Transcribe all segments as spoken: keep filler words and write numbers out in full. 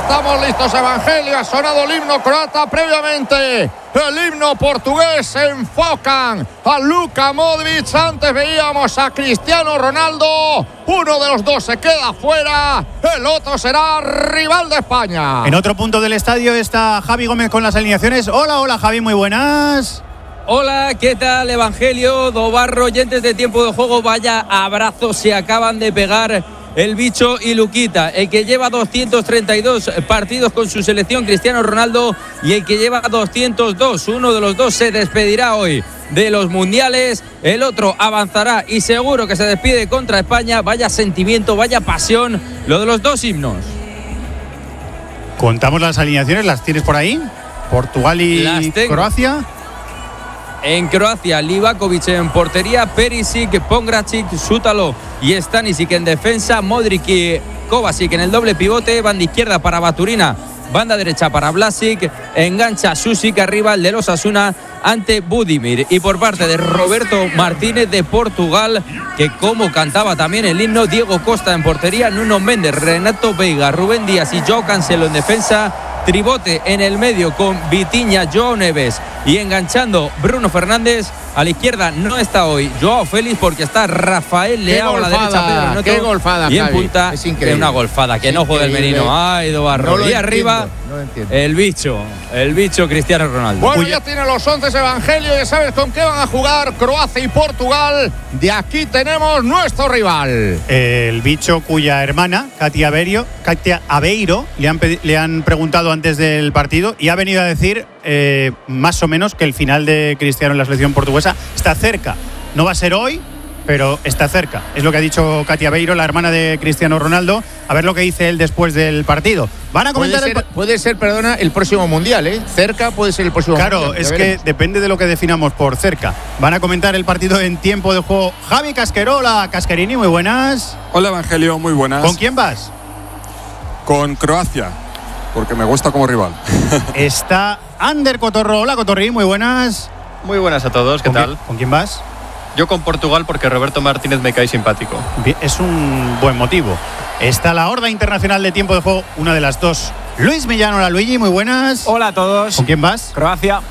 estamos listos, Evangelio. Ha sonado el himno croata previamente. El himno portugués. Se enfocan a Luka Modric. Antes veíamos a Cristiano Ronaldo. Uno de los dos se queda fuera. El otro será rival de España. En otro punto del estadio está Javi Gómez con las alineaciones. Hola, hola Javi, muy buenas. Hola, ¿qué tal, Evangelio? Dobarro, oyentes de Tiempo de Juego. Vaya abrazos se acaban de pegar el Bicho y Luquita. El que lleva doscientos treinta y dos partidos con su selección, Cristiano Ronaldo, y el que lleva doscientos dos. Uno de los dos se despedirá hoy de los mundiales, el otro avanzará y seguro que se despide contra España. Vaya sentimiento, vaya pasión, lo de los dos himnos. Contamos las alineaciones, ¿las tienes por ahí? Portugal y Croacia. En Croacia, Livakovic en portería, Perisic, Pongracic, Sútalo y Stanisic en defensa, Modric y Kovacic en el doble pivote, banda izquierda para Baturina, banda derecha para Vlasic, engancha Susic arriba, el de los Osasuna ante Budimir. Y por parte de Roberto Martínez de Portugal, que como cantaba también el himno, Diego Costa en portería, Nuno Méndez, Renato Veiga, Rubén Díaz y Joao Cancelo en defensa, tribote en el medio con Vitinha, Joao Neves y enganchando Bruno Fernández. A la izquierda no está hoy Joao Félix porque está Rafael Leao. A la derecha Pedro Neto. Qué golfada, y en Javi. punta Es increíble. una golfada que es no juega el menino. Ay, Dobarro. No y arriba no el bicho, el bicho Cristiano Ronaldo. Bueno, ya tiene los once Evangelio. Ya sabes con qué van a jugar Croacia y Portugal. De aquí tenemos nuestro rival. El bicho cuya hermana, Katia Aveiro, Katia Aveiro le, han, le han preguntado antes del partido y ha venido a decir eh, más o menos que el final de Cristiano en la selección portuguesa está cerca. No va a ser hoy, pero está cerca. Es lo que ha dicho Katia Aveiro, la hermana de Cristiano Ronaldo. A ver lo que dice él después del partido. Van a comentar. Puede ser, el... puede ser, perdona, el próximo mundial, ¿eh? Cerca puede ser el próximo claro, mundial. Claro, es que depende de lo que definamos por cerca. Van a comentar el partido en Tiempo de Juego Javi Casquerola. Casquerini, muy buenas. Hola, Evangelio, muy buenas. ¿Con quién vas? Con Croacia, porque me gusta como rival. Está Ander Cotorro. Hola, Cotorri, muy buenas. Muy buenas a todos, ¿qué ¿Con tal? Quién, ¿Con quién vas? Yo con Portugal porque Roberto Martínez me cae simpático. Bien, es un buen motivo. Está la horda internacional de Tiempo de Juego, una de las dos. Luis Millán, hola Luigi, muy buenas. Hola a todos. ¿Con quién vas? Croacia.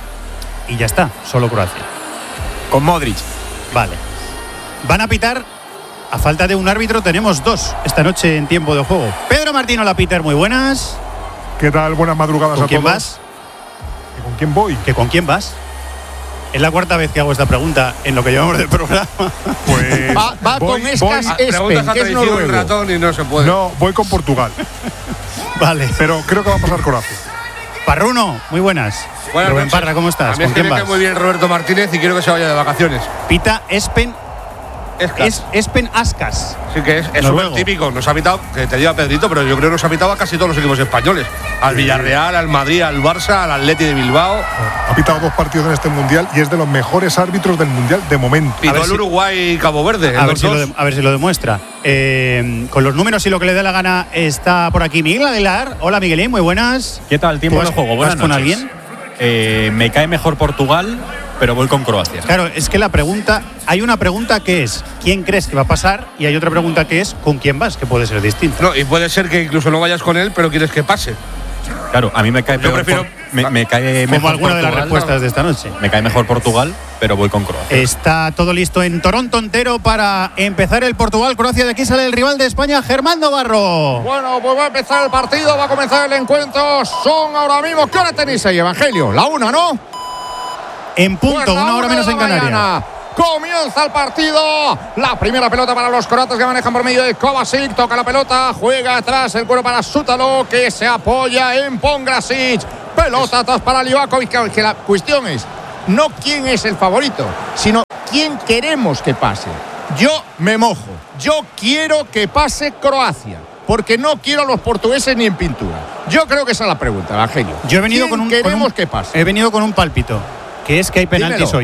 Y ya está, solo Croacia. Con Modric. Vale. Van a pitar, a falta de un árbitro, tenemos dos esta noche en Tiempo de Juego. Pedro Martín, hola Peter, muy buenas. ¿Qué tal? Buenas madrugadas ¿Con a quién todos. vas? ¿Que ¿Con quién voy? ¿Que con quién vas? Es la cuarta vez que hago esta pregunta en lo que llevamos del programa. Pues va va voy, con Escas voy, Espen, que es noruego. ratón y no se puede. No, voy con Portugal. Vale. Pero creo que va a pasar Croacia. Parruno, muy buenas. Buenas Rubén noches. Parra, ¿cómo estás? A mí ¿Con es que quién me vas? cae muy bien Roberto Martínez y quiero que se vaya de vacaciones. Pita Espen. Escas. Es, Espen Ascas. Sí que es, es Noruego. súper típico. Nos ha pitado, que te diga Pedrito, pero yo creo que nos ha pitado a casi todos los equipos españoles. Al Villarreal, al Madrid, al Barça, al Atleti de Bilbao. Ha pitado dos partidos en este mundial y es de los mejores árbitros del mundial de momento. Pitó el si- Uruguay y Cabo Verde. A ver, los si lo dos. de- a ver si lo demuestra. Eh, con los números y lo que le dé la gana está por aquí Miguel Aguilar. Hola Miguelín, muy buenas. ¿Qué tal? Tiempo ¿Tú de vas- juego. Buenas vas con noches. alguien? Eh, me cae mejor Portugal, pero voy con Croacia. Claro, es que la pregunta, hay una pregunta que es ¿quién crees que va a pasar? Y hay otra pregunta que es ¿con quién vas? Que puede ser distinta. No, y puede ser que incluso no vayas con él, pero quieres que pase. Claro, a mí me cae Yo peor prefiero- por- me, me cae Como mejor alguna de las Portugal. respuestas de esta noche. Me cae mejor Portugal, pero voy con Croacia. Está todo listo en Toronto entero para empezar el Portugal-Croacia. De aquí sale el rival de España, Germán Navarro. Bueno, pues va a empezar el partido, va a comenzar el encuentro. Son ahora mismo, ¿qué hora tenéis ahí, Evangelio? La una, ¿no? En punto, Pues la una hora una menos de en la Canarias. mañana. Comienza el partido. La primera pelota para los croatas que manejan por medio de Kovacic. Toca la pelota, juega atrás el cuero para Sútalo, que se apoya en Pongracic. Pelota atrás para Livakovic. Que, que la cuestión es no quién es el favorito, sino quién queremos que pase. Yo me mojo. Yo quiero que pase Croacia, porque no quiero a los portugueses ni en pintura. Yo creo que esa es la pregunta, Evangelio. Yo he venido ¿Quién con un, queremos con un- que pase? He venido con un pálpito, que es que hay penaltis Dímelo. hoy.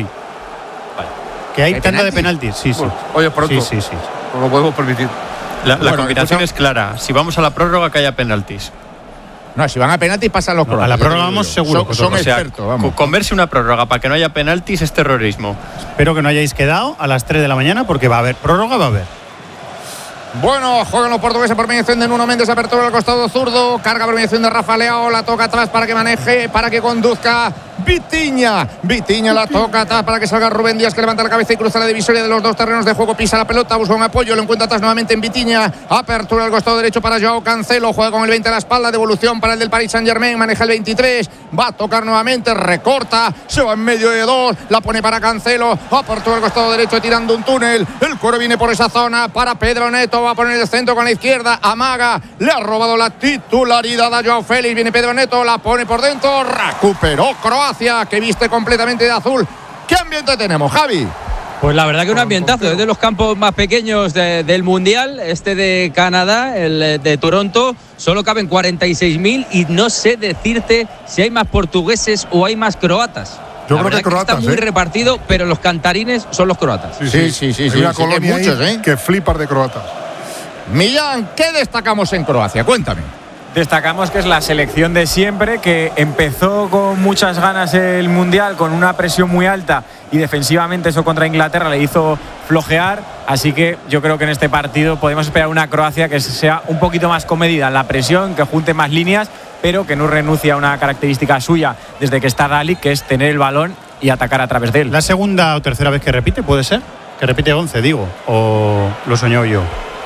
Que hay ¿Hay tanda de penaltis? penaltis, sí, sí. Bueno, oye, pronto. Sí, sí, sí. No lo podemos permitir. La, la Bueno, combinación escucha- es clara. Si vamos a la prórroga, que haya penaltis. No, si van a penaltis pasan los No, croatas. a la ya te lo prórroga digo vamos yo. seguro, Son, son Cotorro. O sea, expertos, vamos. con- converse una prórroga para que no haya penaltis es terrorismo. Espero que no hayáis quedado a las tres de la mañana porque va a haber prórroga, va a haber. Bueno, juegan los portugueses por mediación de Nuno Méndez, apertura al costado zurdo, carga por mediación de Rafa Leao, la toca atrás para que maneje, para que conduzca Vitinha. Vitinha la toca atrás para que salga Rubén Díaz, que levanta la cabeza y cruza la divisoria de los dos terrenos de juego, pisa la pelota, busca un apoyo, lo encuentra atrás nuevamente en Vitinha, apertura al costado derecho para Joao Cancelo, juega con el veinte a la espalda, devolución para el del Paris Saint-Germain, maneja el veintitrés, va a tocar nuevamente, recorta, se va en medio de dos, la pone para Cancelo, apertura al costado derecho tirando un túnel, el cuero viene por esa zona para Pedro Neto, va a poner el centro con la izquierda, amaga, le ha robado la titularidad a Joao Félix, viene Pedro Neto, la pone por dentro, recuperó Croacia, que viste completamente de azul. ¿Qué ambiente tenemos, Javi? Pues la verdad que un ambientazo, es de los campos más pequeños de, del Mundial, este de Canadá, el de Toronto, solo caben cuarenta y seis mil y no sé decirte si hay más portugueses o hay más croatas. Yo la creo que croatas, está muy ¿eh? repartido, pero los cantarines son los croatas. Sí, sí, sí, sí, hay sí, una sí, colonia hay muchos, ahí ¿eh? que flipas de croatas. Millán, ¿qué destacamos en Croacia? Cuéntame. Destacamos que es la selección de siempre, que empezó con muchas ganas el Mundial, con una presión muy alta y defensivamente eso contra Inglaterra le hizo flojear, así que yo creo que en este partido podemos esperar una Croacia que sea un poquito más comedida en la presión, que junte más líneas, pero que no renuncie a una característica suya desde que está Dalic, que es tener el balón y atacar a través de él. ¿La segunda o tercera vez que repite, puede ser? Que repite once, digo, o lo soñó yo.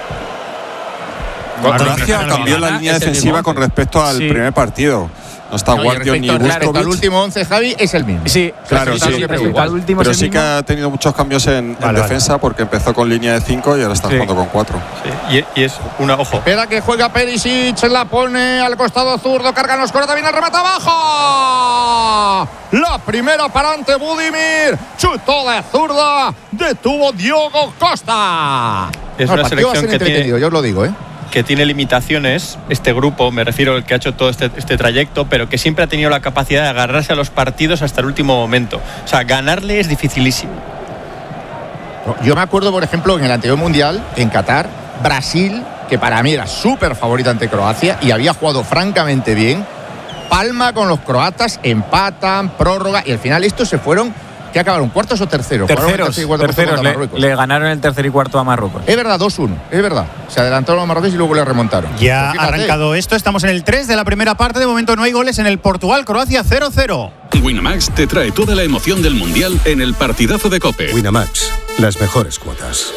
Croacia cambió la línea defensiva con respecto al sí. primer partido. No está No, Guardiol ni respecto, respecto al Vuskovic. último once, Javi, es el mismo. Sí, Claro, respecto sí. al- respecto al último Pero es el sí que mismo. ha tenido muchos cambios en, en Vale, defensa, porque empezó con línea de cinco y ahora está Sí. jugando con cuatro. Sí, y, y es una, ojo, Espera que juega Perisic, la pone al costado zurdo, cargan los croatas, viene el remate abajo. La primera para ante Budimir, chutó de zurda, detuvo Diogo Costa. Es No, el una partido va a selección ser que tiene- entretenido, yo os lo digo, ¿eh? que tiene limitaciones, este grupo, me refiero al que ha hecho todo este, este trayecto, pero que siempre ha tenido la capacidad de agarrarse a los partidos hasta el último momento. O sea, ganarle es dificilísimo. Yo me acuerdo, por ejemplo, en el anterior Mundial, en Qatar, Brasil, que para mí era súper favorita ante Croacia y había jugado francamente bien, palma con los croatas, empatan, prórroga, y al final estos se fueron, ¿qué acabaron? ¿Cuartos o terceros? Jugaron el Terceros, tercer y cuarto puesto terceros contra le, Marruecos. le ganaron el tercer y cuarto a Marruecos. Es verdad, dos uno, es verdad. Se adelantaron los marroquíes y luego le remontaron. Ya Pues ha fíjate. arrancado esto, estamos en el tres de la primera parte, de momento no hay goles en el Portugal-Croacia cero cero. Winamax te trae toda la emoción del Mundial en el partidazo de COPE. Winamax, las mejores cuotas.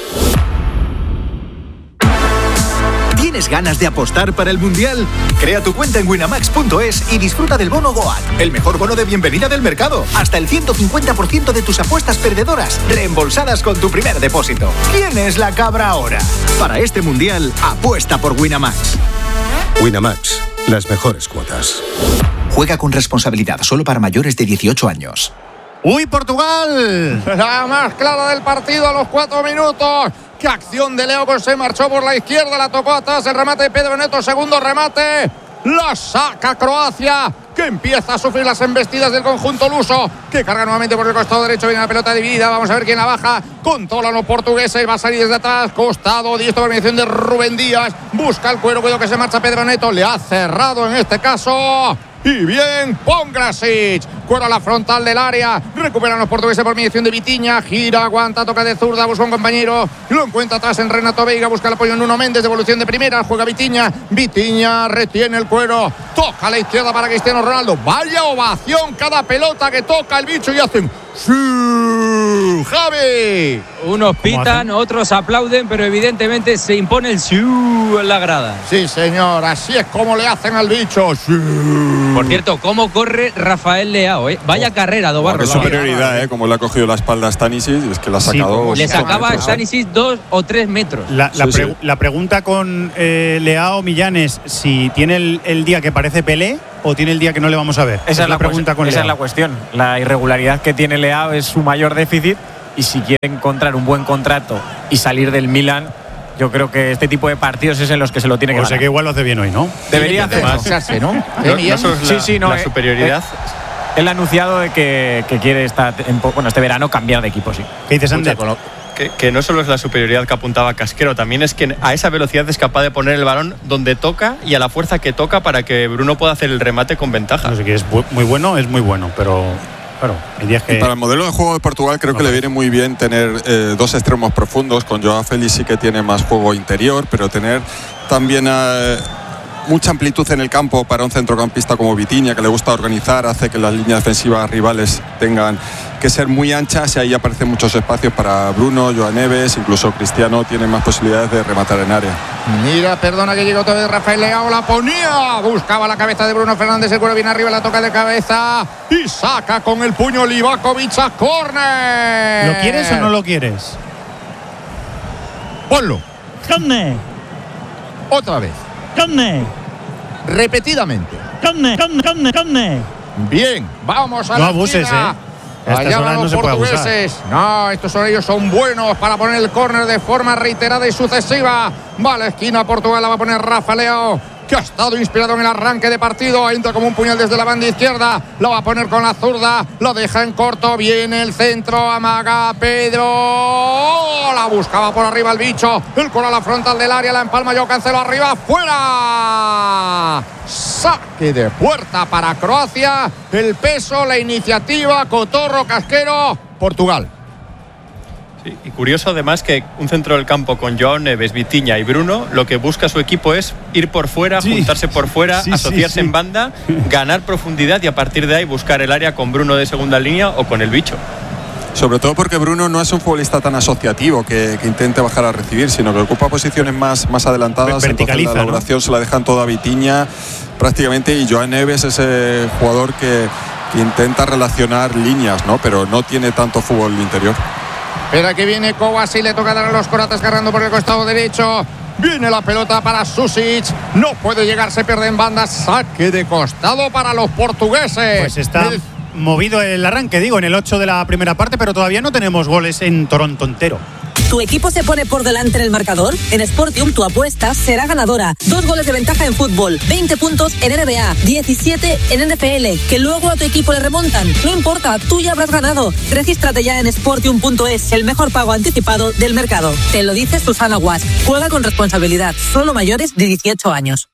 ¿Tienes ganas de apostar para el Mundial? Crea tu cuenta en winamax punto es y disfruta del bono Goat, el mejor bono de bienvenida del mercado. Hasta el ciento cincuenta por ciento de tus apuestas perdedoras reembolsadas con tu primer depósito. ¿Quién es la cabra ahora? Para este Mundial, apuesta por Winamax. Winamax, las mejores cuotas. Juega con responsabilidad, solo para mayores de dieciocho años. ¡Uy, Portugal! La más clara del partido a los cuatro minutos. ¡Qué acción de Leo, que se marchó por la izquierda! La tocó atrás, el remate de Pedro Neto, segundo remate. La saca Croacia, que empieza a sufrir las embestidas del conjunto luso, que carga nuevamente por el costado derecho, viene la pelota dividida, vamos a ver quién la baja, controlan los portugueses, va a salir desde atrás, costado, diestro por mediación de Rubén Díaz, busca el cuero, cuidado que se marcha Pedro Neto, le ha cerrado en este caso. Y bien, Pongrasic, cuero a la frontal del área, recuperan los portugueses por mediación de Vitinha, gira, aguanta, toca de zurda, busca un compañero, lo encuentra atrás en Renato Veiga, busca el apoyo en Nuno Méndez, devolución de primera, juega Vitinha, Vitinha retiene el cuero, toca a la izquierda para Cristiano Ronaldo, vaya ovación cada pelota que toca el bicho y hacen ¡sí! ¡Javi! Unos pitan, otros aplauden, pero evidentemente se impone el siu en la grada. Sí, señor, así es como le hacen al bicho. ¡Sí! Por cierto, cómo corre Rafael Leao, ¿eh? Vaya carrera, Dobarro. Qué superioridad, ¿eh? Como le ha cogido la espalda a Stanisic, y es que la ha Sí, sacado. como Le Sí, sacaba a sí. Stanisic dos o tres metros. La, la, Sí, pre- sí. la pregunta con eh, Leao Millán es si tiene el, el día que parece Pelé o tiene el día que no le vamos a ver. Esa es la pregunta cuestión, con esa Leao. es la cuestión. La irregularidad que tiene Leao es su mayor déficit y si quiere encontrar un buen contrato y salir del Milan, yo creo que este tipo de partidos es en los que se lo tiene que O ganar. sea que igual lo hace bien hoy, ¿no? Debería Tiene que hacerlo. descansarse, ¿no? ¿Eh, No, Millán? no solo es la, Sí, sí, no, la eh, superioridad, Él ha anunciado de que, que quiere esta, tempo- bueno, este verano cambiar de equipo, sí. ¿Qué dices, Escucha, Ander? con lo- que, que no solo es la superioridad que apuntaba Casquero, también es que a esa velocidad es capaz de poner el balón donde toca y a la fuerza que toca para que Bruno pueda hacer el remate con ventaja. No sé qué es bu- muy bueno, es muy bueno, pero Claro, hay días que... Y para el modelo de juego de Portugal creo que le viene muy bien tener eh, dos extremos profundos. Con Joao Félix sí que tiene más juego interior, pero tener también eh, mucha amplitud en el campo para un centrocampista como Vitinha, que le gusta organizar, hace que las líneas defensivas rivales tengan que ser muy anchas, y ahí aparecen muchos espacios para Bruno, Joan Neves, incluso Cristiano tiene más posibilidades de rematar en área. Mira, perdona que llegó otra vez Rafael Leao, la ponía, buscaba la cabeza de Bruno Fernández, el cuero viene arriba, la toca de cabeza y saca con el puño Livakovic a córner. ¿Lo quieres o no lo quieres? Ponlo. ¿Dónde? Otra vez. ¿Dónde? Repetidamente. ¿Dónde? ¿Dónde? ¿Dónde? ¿Dónde? Bien, vamos a no la abuses, esquina. ¿eh? A estas Allá horas van no los se puede abusar. portugueses. No, estos horarios son buenos para poner el córner de forma reiterada y sucesiva. Va a la esquina Portugal, la va a poner Rafa Leao, que ha estado inspirado en el arranque de partido. Entra como un puñal desde la banda izquierda. Lo va a poner con la zurda. Lo deja en corto. Viene el centro. Amaga Pedro. La buscaba por arriba el bicho. El coro a la frontal del área. La empalma yo Cancelo arriba. ¡Fuera! Saque de puerta para Croacia. El peso, la iniciativa. Cotorro, Casquero. Portugal. Sí, y curioso además que un centro del campo con Joao Neves, Vitinha y Bruno, lo que busca su equipo es ir por fuera, sí. juntarse por fuera, sí, asociarse sí, sí. en banda, ganar profundidad y a partir de ahí buscar el área con Bruno de segunda línea o con el bicho. Sobre todo porque Bruno no es un futbolista tan asociativo que, que intente bajar a recibir, sino que ocupa posiciones más, más adelantadas. Entonces la elaboración, ¿no?, se la dejan toda a Vitinha prácticamente, y Joao Neves es ese jugador que, que intenta relacionar líneas, ¿no?, pero no tiene tanto fútbol interior. Espera que viene Kovacic, le toca dar a los croatas cargando por el costado derecho. Viene la pelota para Susic, no puede llegar, se pierde en banda. Saque de costado para los portugueses. Pues está el... movido el arranque, digo, en el ocho de la primera parte, pero todavía no tenemos goles en Toronto entero. ¿Tu equipo se pone por delante en el marcador? En Sportium tu apuesta será ganadora. Dos goles de ventaja en fútbol, veinte puntos en N B A, diecisiete en N F L, que luego a tu equipo le remontan. No importa, tú ya habrás ganado. Regístrate ya en sportium punto es, el mejor pago anticipado del mercado. Te lo dice Susana Guas. Juega con responsabilidad, solo mayores de dieciocho años.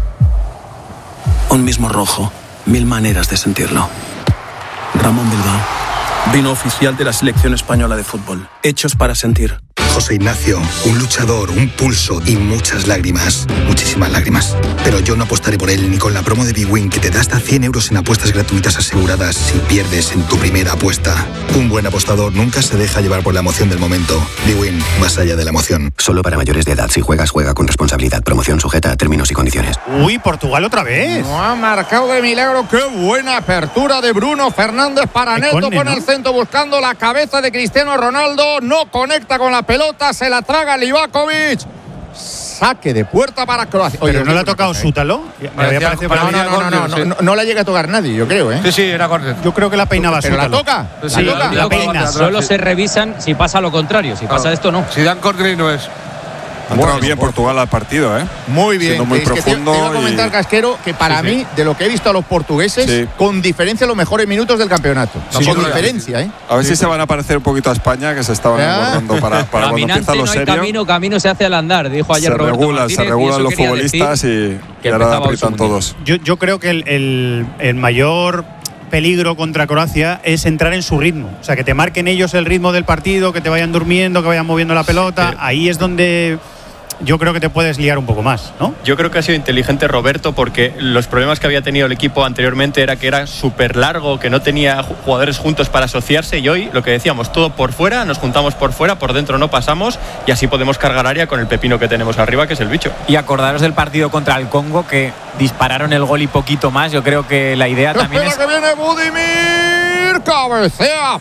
Un mismo rojo, mil maneras de sentirlo. Ramón Bilbao, vino oficial de la selección española de fútbol. Hechos para sentir. José Ignacio, un luchador, un pulso y muchas lágrimas. Muchísimas lágrimas. Pero yo no apostaré por él ni con la promo de bwin, que te da hasta cien euros en apuestas gratuitas aseguradas si pierdes en tu primera apuesta. Un buen apostador nunca se deja llevar por la emoción del momento. bwin, más allá de la emoción. Solo para mayores de edad. Si juegas, juega con responsabilidad. Promoción sujeta a términos y condiciones. Uy, Portugal otra vez. No ha marcado de milagro. Qué buena apertura de Bruno Fernández para Neto. Pone ¿no? el centro buscando la cabeza de Cristiano Ronaldo. No conecta con la pelota. Se la traga Livakovic. Saque de puerta para Croacia. Oye, ¿pero no le ha tocado Sútalo? No, no, no, no, no, no, no la llega a tocar nadie, yo creo, ¿eh? Sí, sí, era córner. Yo creo que la peinaba Sútalo. ¿Pero la toca? Sí, ¿La toca? La, la peina. Solo se revisan si pasa lo contrario. Si pasa esto, no. Si dan córner y no es. Ha entrado bueno, bien Portugal al partido, ¿eh? Muy bien. Siendo muy es profundo. Que te, te iba a comentar, y... Casquero, que para sí, sí. mí, de lo que he visto a los portugueses, sí. con diferencia los mejores minutos del campeonato. Sí, con diferencia, ¿eh? A ver sí, si sí. se van a parecer un poquito a España, que se estaban guardando para, para cuando empiezan los no hay serios. camino, camino se hace al andar, dijo ayer se Roberto regula, Martínez, se regulan los futbolistas y, y ahora aprietan todos. Yo, yo creo que el, el, el mayor peligro contra Croacia es entrar en su ritmo, o sea, que te marquen ellos el ritmo del partido, que te vayan durmiendo, que vayan moviendo la pelota. Sí. Ahí es donde yo creo que te puedes liar un poco más, ¿no? Yo creo que ha sido inteligente Roberto, porque los problemas que había tenido el equipo anteriormente era que era súper largo, que no tenía jugadores juntos para asociarse, y hoy lo que decíamos, todo por fuera, nos juntamos por fuera, por dentro no pasamos, y así podemos cargar área con el pepino que tenemos arriba, que es el bicho. Y acordaros del partido contra el Congo, que dispararon el gol y poquito más. Yo creo que la idea también es... que viene Budimir, cabecea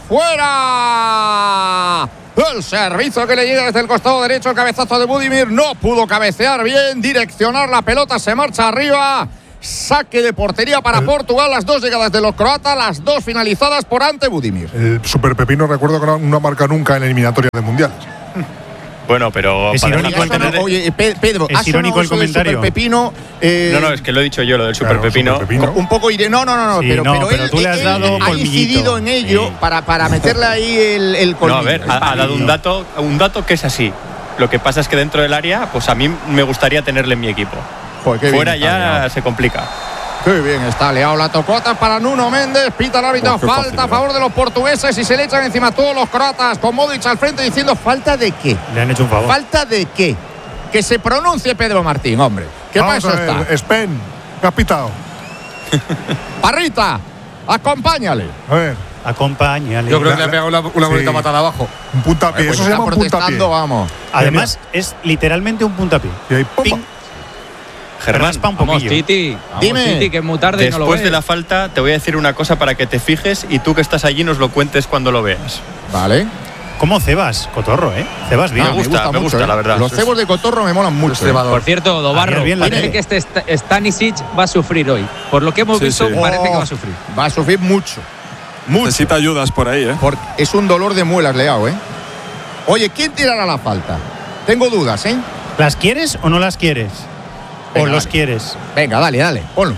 fuera. El servicio que le llega desde el costado derecho, el cabezazo de Budimir, no pudo cabecear bien, direccionar la pelota, se marcha arriba. Saque de portería para el... Portugal, las dos llegadas de los croatas, las dos finalizadas por Ante Budimir. El Super Pepino, recuerdo que no marca nunca en eliminatorias de mundiales. Bueno, pero es irónico el tener... Oye, Pedro, es irónico el comentario. Super Pepino, eh... no, no, es que lo he dicho yo, lo del Super, claro, Pepino. Super Pepino. Un poco iré. No, no, no, no, sí, pero, no, pero, pero él, tú le has dado él ha incidido en ello sí. para, para meterle ahí el, el colmillo. No, a ver, ha, ha dado un dato, un dato que es así. Lo que pasa es que dentro del área, pues a mí me gustaría tenerle en mi equipo. Joder, Fuera bien, ya se complica. Qué bien está Leao. La tocota para Nuno Méndez. Pita el árbitro. Oh, falta fácil, a favor de los portugueses y se le echan encima todos los croatas con Modric al frente diciendo ¿falta de qué? Le han hecho un favor. ¿Falta de qué? Que se pronuncie Pedro Martín, hombre. ¿Qué Vamos pasa a ver, está? Spen, ¿qué has pitado? Parrita, acompáñale. A ver. Acompáñale. Yo creo que le ha pegado una, una Sí. bonita patada abajo. Un puntapié. Pues Eso se está llama un puntapié. protestando, vamos. Además, es literalmente un puntapié. Y ahí, ¡pum! Ping. Germán, Raspa un Vamos, poquillo. Titi. Vamos, Dime. Titi, que es muy tarde y no lo después ves. de la falta te voy a decir una cosa para que te fijes y tú que estás allí nos lo cuentes cuando lo veas. Vale. ¿Cómo cebas, Cotorro, eh? Cebas bien. Ah, me gusta, me gusta, ¿eh? la verdad. Los cebos de Cotorro me molan mucho. ¿eh? Por cierto, Dobarro, Ayer bien la parece tele. que este Sta- Stanisic va a sufrir hoy. Por lo que hemos Sí, visto, sí. parece que Oh, va a sufrir. Va a sufrir mucho. Mucho. Necesita ayudas por ahí, ¿eh? Porque es un dolor de muelas, Leao, ¿eh? Oye, ¿quién tirará la falta? Tengo dudas, ¿eh? ¿Las quieres o no las quieres? Venga, ¿O los dale. quieres? Venga, dale, dale, ponlos.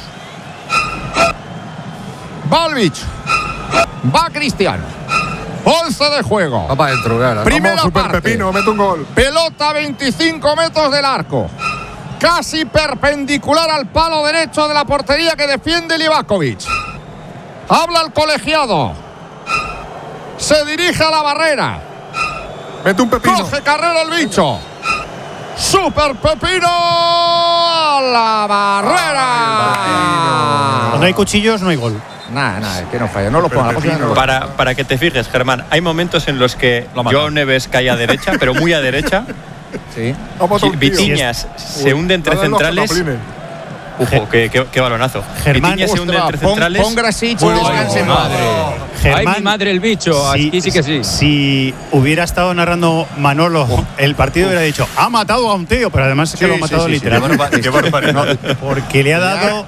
Balvich. Va Cristiano. once de juego. Va para adentro, claro. Primera Vamos, Super parte. Pepino, mete un gol. Pelota a veinticinco metros del arco. Casi perpendicular al palo derecho de la portería que defiende Livakovic. Habla el colegiado. Se dirige a la barrera. Mete un pepino. Coge carrera el bicho. Super Pepino a la barrera. Cuando hay cuchillos no hay gol. Nada, nada, que no falla. No lo ponga. La posición no lo ponga. Para, para que te fijes, Germán, hay momentos en los que Joao Neves cae a derecha, pero muy a derecha. Sí. Vamos, Sí, un tío. Vitinhas se hunde entre Dale los centrales. caplines. Ojo, qué, qué, qué balonazo. Germán, Vitinha se hunde Ostras, entre pon- centrales. pon Grasic, Muy descanse en bueno. paz. Germán, Ay, mi madre el bicho. si- Aquí sí que sí. Si hubiera estado narrando Manolo el partido, hubiera dicho, ha matado a un tío, pero además es que Sí, lo ha sí, matado sí, sí. literalmente. Qué barbaridad. Porque le ha dado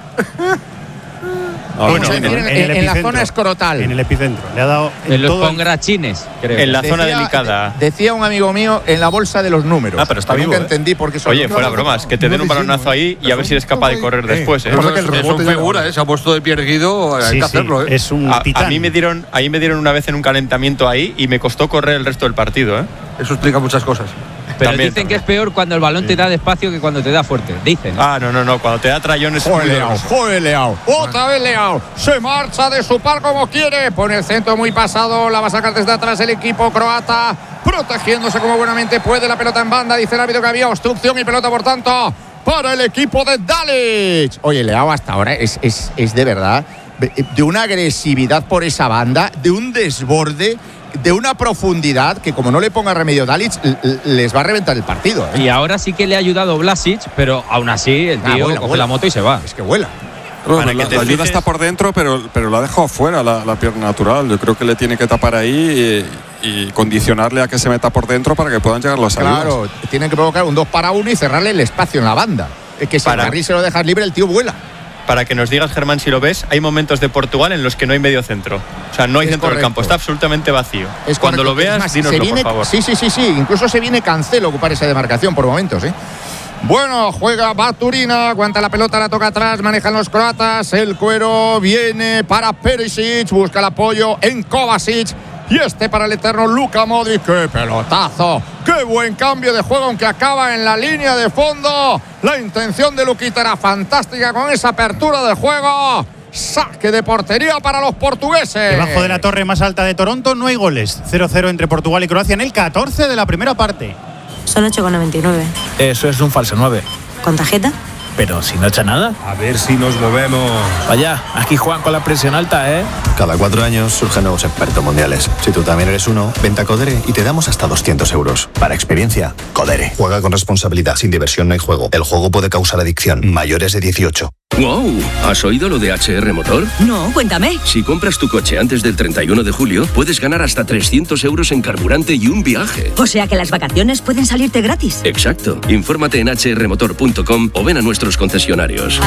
Vamos Bueno, a decir, en, en el en la epicentro. zona escrotal. en el epicentro. Le ha dado En los todo el- pongrachines, creo. En la zona Decía- delicada. Decía un amigo mío en la bolsa de los números. Ah, pero está Que vivo, nunca ¿eh? entendí por qué son Oye, los fuera números. bromas, que te den un balonazo ahí y a ver si eres capaz de correr después, ¿eh? Pasa que el Es rebote un ya- figura, ¿eh? Se ha puesto de pie erguido, hay Sí, que sí, hacerlo, ¿eh? es un A, titán. a mí me dieron, ahí me dieron una vez en un calentamiento ahí y me costó correr el resto del partido, ¿eh? Eso explica muchas cosas. Pero También, dicen también. que es peor cuando el balón te da despacio que cuando te da fuerte. Dicen. Ah, no, no, no. Cuando te da trayones es Joder, muy Leao, doloroso. joder, Leao. Otra vez Leao. Se marcha de su par como quiere. Pone el centro muy pasado. La va a sacar desde atrás el equipo croata. Protegiéndose como buenamente puede. La pelota en banda. Dice el árbitro que había obstrucción y pelota, por tanto, para el equipo de Dalic. Oye, Leao hasta ahora es, es, es de verdad de una agresividad por esa banda, de un desborde, de una profundidad que, como no le ponga remedio Dalic, l- l- les va a reventar el partido, ¿eh? Y ahora sí que le ha ayudado Vlasic, pero aún así el Ah, tío vuela, coge vuela. la moto y se va. Es que vuela. Bueno, Para que la, te la ayuda fijes- está por dentro, pero, pero la ha dejado fuera la, la pierna natural. Yo creo que le tiene que tapar ahí y, y condicionarle a que se meta por dentro para que puedan llegar las ayudas. Claro, tienen que provocar un dos para uno y cerrarle el espacio en la banda. Es que si Para- el carril se lo dejas libre, el tío vuela. Para que nos digas, Germán, si lo ves, hay momentos de Portugal en los que no hay medio centro. O sea, no hay Es centro del correcto. campo, está absolutamente vacío. Es Cuando correcto. lo veas, Es más, dínoslo, se viene- por favor. Sí, sí, sí, sí. Incluso se viene Cancelo a ocupar esa demarcación por momentos, ¿eh? Bueno, juega Baturina, aguanta la pelota, la toca atrás, manejan los croatas, el cuero viene para Perisic, busca el apoyo en Kovacic y este para el eterno Luka Modric. ¡Qué pelotazo! ¡Qué buen cambio de juego, aunque acaba en la línea de fondo! La intención de Luquita era fantástica con esa apertura de juego. Saque de portería para los portugueses. Debajo de la torre más alta de Toronto no hay goles. cero cero entre Portugal y Croacia en el catorce de la primera parte. Son ocho con noventa y nueve. Eso es un falso nueve. ¿Con tarjeta? Pero si no echa nada. A ver si nos movemos. Vaya, aquí juegan con la presión alta, ¿eh? Cada cuatro años surgen nuevos expertos mundiales. Si tú también eres uno, vente a Codere y te damos hasta doscientos euros. Para experiencia, Codere. Juega con responsabilidad. Sin diversión no hay juego. El juego puede causar adicción. Mayores de dieciocho. ¡Wow! ¿Has oído lo de H R Motor? No, cuéntame. Si compras tu coche antes del treinta y uno de julio, puedes ganar hasta trescientos euros en carburante y un viaje. O sea que las vacaciones pueden salirte gratis. Exacto. Infórmate en h r motor punto com o ven a nuestros concesionarios.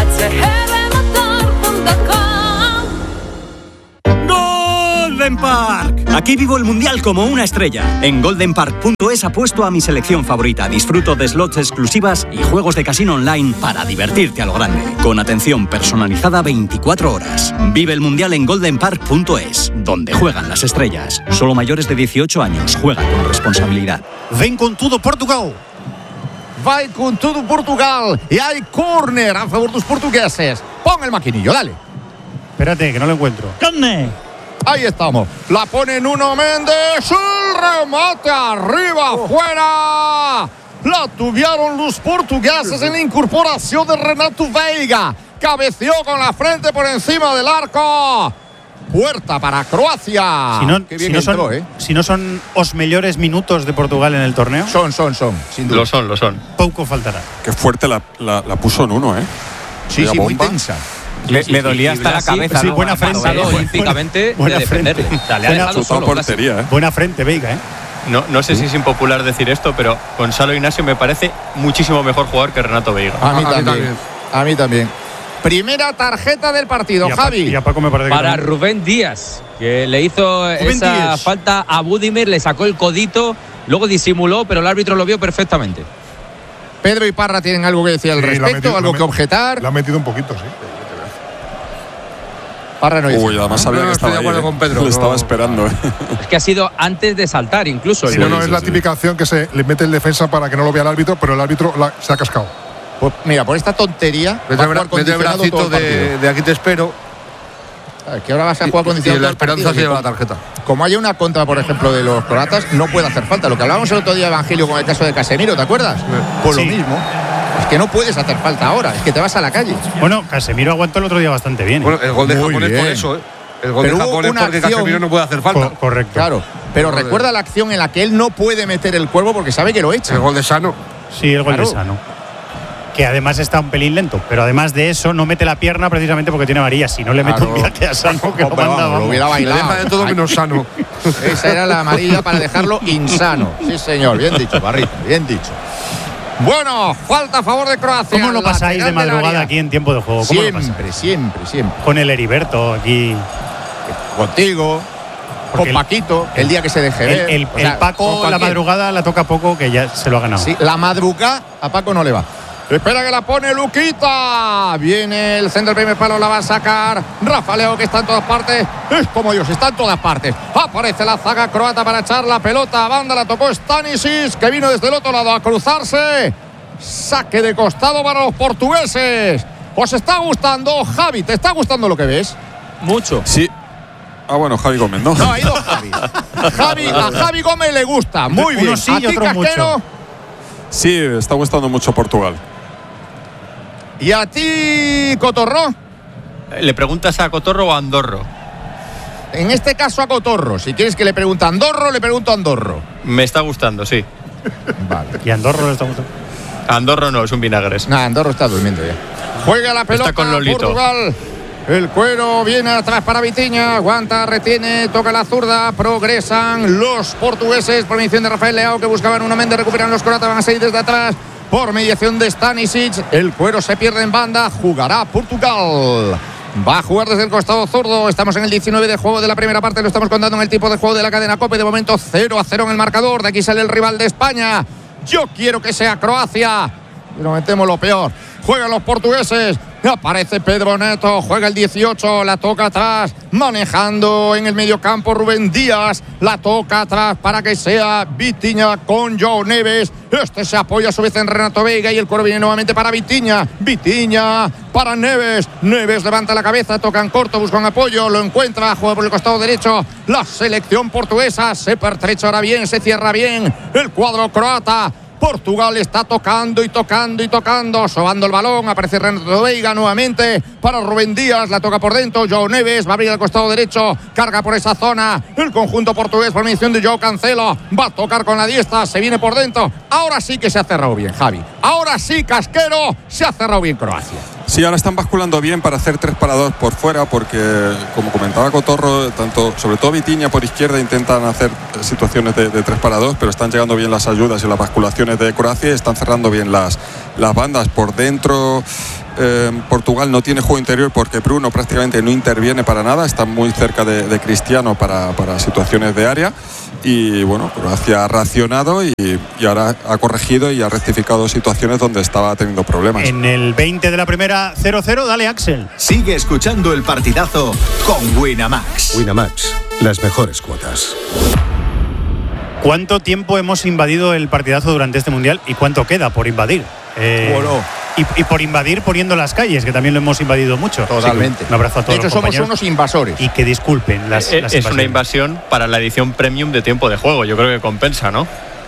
Golden Park. Aquí vivo el mundial como una estrella. En golden park punto es apuesto a mi selección favorita. Disfruto de slots exclusivas y juegos de casino online para divertirte a lo grande. Con atención personalizada veinticuatro horas. Vive el mundial en golden park punto es, donde juegan las estrellas. Solo mayores de dieciocho años. Juega con responsabilidad. Ven con todo Portugal. Vai com tudo Portugal e hai córner a favor dos portugueses. Pon el maquinillo, dale. Espérate, que no lo encuentro. ¿Dónde? Ahí estamos. La pone Nuno Méndez. El remate arriba, fuera. La tuvieron los portugueses en la incorporación de Renato Veiga. Cabeceó con la frente por encima del arco. Puerta para Croacia. Si no, Qué bien si no entró, son, ¿eh? si no son los mejores minutos de Portugal en el torneo. Son, son, son. Sin duda. Lo son, lo son. Poco faltará. Qué fuerte la, la, la puso Nuno, ¿eh? Sí, Vaya sí, muy bomba. tensa. Le, Sí, le sí, dolía y hasta la Brasil, cabeza. sí, ¿no? buena frente. Pasado Buena- olímpicamente buena de frente. defenderle. O sea, le ha Buena- dejado Chutado solo, casi. portería, ¿eh? Buena frente, Veiga, ¿eh? No, no sé si es impopular decir esto, pero Gonzalo Ignacio me parece muchísimo mejor jugador que Renato Veiga. A mí A- a mí también. también. A mí también. Primera tarjeta del partido, Y a Pa- Javi. Y a Paco me parece que Para también. Rubén Díaz, que le hizo Rubén esa Díaz. falta a Budimir, le sacó el codito, luego disimuló, pero el árbitro lo vio perfectamente. Pedro y Parra tienen algo que decir al Sí, la ha respecto, metido- algo la que ha met- objetar. La ha metido un poquito, sí. Parra no dice. Uy, además sabía No, no, que estoy estaba de ahí, acuerdo ¿eh? con Pedro, Lo no. estaba esperando, ¿eh? Es que ha sido antes de saltar incluso. Si el no, gol. no es la sí. típica acción que se le mete el defensa para que no lo vea el árbitro, pero el árbitro la- se ha cascado. Pues mira, por esta tontería. Mete va a el, bra- jugar mete el condicionado bracito todo el de, partido. de aquí te espero. Ah, es que ahora vas a jugar Y, y condicionado. la todo el esperanza partido, se lleva que la tarjeta. Como haya una contra, por ejemplo, de los croatas, no puede hacer falta. Lo que hablábamos el otro día, Evangelio, con el caso de Casemiro, ¿te acuerdas? Pues Sí. lo mismo. Es que no puedes hacer falta ahora, es que te vas a la calle. Bueno, Casemiro aguantó el otro día bastante bien. ¿eh? Bueno, el gol de Muy Japón es por bien. eso, ¿eh? El gol Pero de hubo Japón es una porque acción- Casemiro no puede hacer falta. Co- correcto. Claro. Pero Joder. recuerda la acción en la que él no puede meter el cuerpo porque sabe que lo echa. El gol de Sano. Sí, el gol Claro. de Sano. Que además está un pelín lento. Pero además de eso, no mete la pierna precisamente porque tiene varilla. Si no le mete Claro. un viaje a Sano, que lo Pero vamos, manda, lo vamos. hubiera Le bailado. deja de todo menos Sano. Esa era la amarilla para dejarlo insano. Sí, señor. Bien dicho, Barrito. Bien dicho. Bueno, falta a favor de Croacia. ¿Cómo lo pasáis de Lateral del madrugada área. aquí en tiempo de juego? ¿Cómo lo pasáis? Siempre, siempre, siempre. Con el Heriberto aquí. Contigo, Porque con el- Paquito, el día que se deje El, ver. el- O sea, el Paco, con la cualquier- madrugada la toca poco, que ya se lo ha ganado. Sí, la madrugada a Paco no le va. Espera que la pone Luquita. Viene el centro del primer palo, la va a sacar Rafa Leo, que está en todas partes. Es como Dios, está en todas partes. Aparece la zaga croata para echar la pelota a banda. La tocó Stanisic, que vino desde el otro lado a cruzarse. Saque de costado para los portugueses. ¿Os está gustando, Javi? ¿Te está gustando lo que ves? Mucho. Sí. Ah, bueno, Javi Gómez, ¿no? No, ha ido Javi. Javi, a Javi Gómez le gusta. Muy bien. Unos sí ¿A y ti, otros Casquero? mucho. Sí, está gustando mucho Portugal. ¿Y a ti, Cotorro? ¿Le preguntas a Cotorro o a Andorro? En este caso a Cotorro. Si quieres que le pregunte a Andorro, le pregunto a Andorro. Me está gustando, sí. Vale. Y a Andorra le está gustando. Andorro no, es un vinagres. Nah, Andorro está durmiendo ya. Juega la pelota con Lolito. Portugal. El cuero viene atrás para Vitiña. Aguanta, retiene, toca la zurda. Progresan los portugueses por mediación de Rafael Leao, que buscaban una mente. Recuperan los croatas, van a seguir desde atrás. Por mediación de Stanisic. El cuero se pierde en banda. Jugará Portugal. Va a jugar desde el costado zurdo. Estamos en el diecinueve de juego de la primera parte. Lo estamos contando en el tipo de juego de la cadena COPE. De momento cero a cero en el marcador. De aquí sale el rival de España. Yo quiero que sea Croacia. Y nos metemos lo peor. Juegan los portugueses. Aparece Pedro Neto. Juega el dieciocho. La toca atrás. Manejando en el mediocampo Rubén Díaz. La toca atrás para que sea Vitiña con Joao Neves. Este se apoya a su vez en Renato Veiga. Y el cuero viene nuevamente para Vitiña. Vitiña para Neves. Neves levanta la cabeza. Toca en corto. Busca un apoyo. Lo encuentra. Juega por el costado derecho. La selección portuguesa se pertrecha ahora bien. Se cierra bien. El cuadro croata. Portugal está tocando y tocando y tocando, sobando el balón. Aparece Renato Veiga nuevamente para Rubén Díaz. La toca por dentro. Joao Neves va a abrir al costado derecho. Carga por esa zona. El conjunto portugués por mediación de Joao Cancelo. Va a tocar con la diestra. Se viene por dentro. Ahora sí que se ha cerrado bien, Javi. Ahora sí, Casquero, se ha cerrado bien Croacia. Sí, ahora están basculando bien para hacer tres para dos por fuera, porque, como comentaba Cotorro, tanto, sobre todo Vitiña por izquierda intentan hacer situaciones de, de tres para dos, pero están llegando bien las ayudas y las basculaciones de Croacia y están cerrando bien las, las bandas. Por dentro, eh, Portugal no tiene juego interior porque Bruno prácticamente no interviene para nada, está muy cerca de, de Cristiano para, para situaciones de área. Y bueno, Croacia ha reaccionado y, y ahora ha corregido y ha rectificado situaciones donde estaba teniendo problemas. En el veinte de la primera, cero cero, dale Axel. Sigue escuchando el partidazo con Winamax. Winamax, las mejores cuotas. ¿Cuánto tiempo hemos invadido el partidazo durante este mundial y cuánto queda por invadir? Eh, Bueno, Y, y por invadir poniendo las calles, que también lo hemos invadido mucho. Totalmente. Un abrazo a todos. De hecho, los somos unos invasores. Y que disculpen las, es, las es una invasión para la edición premium de tiempo de juego. Yo creo que compensa, ¿no?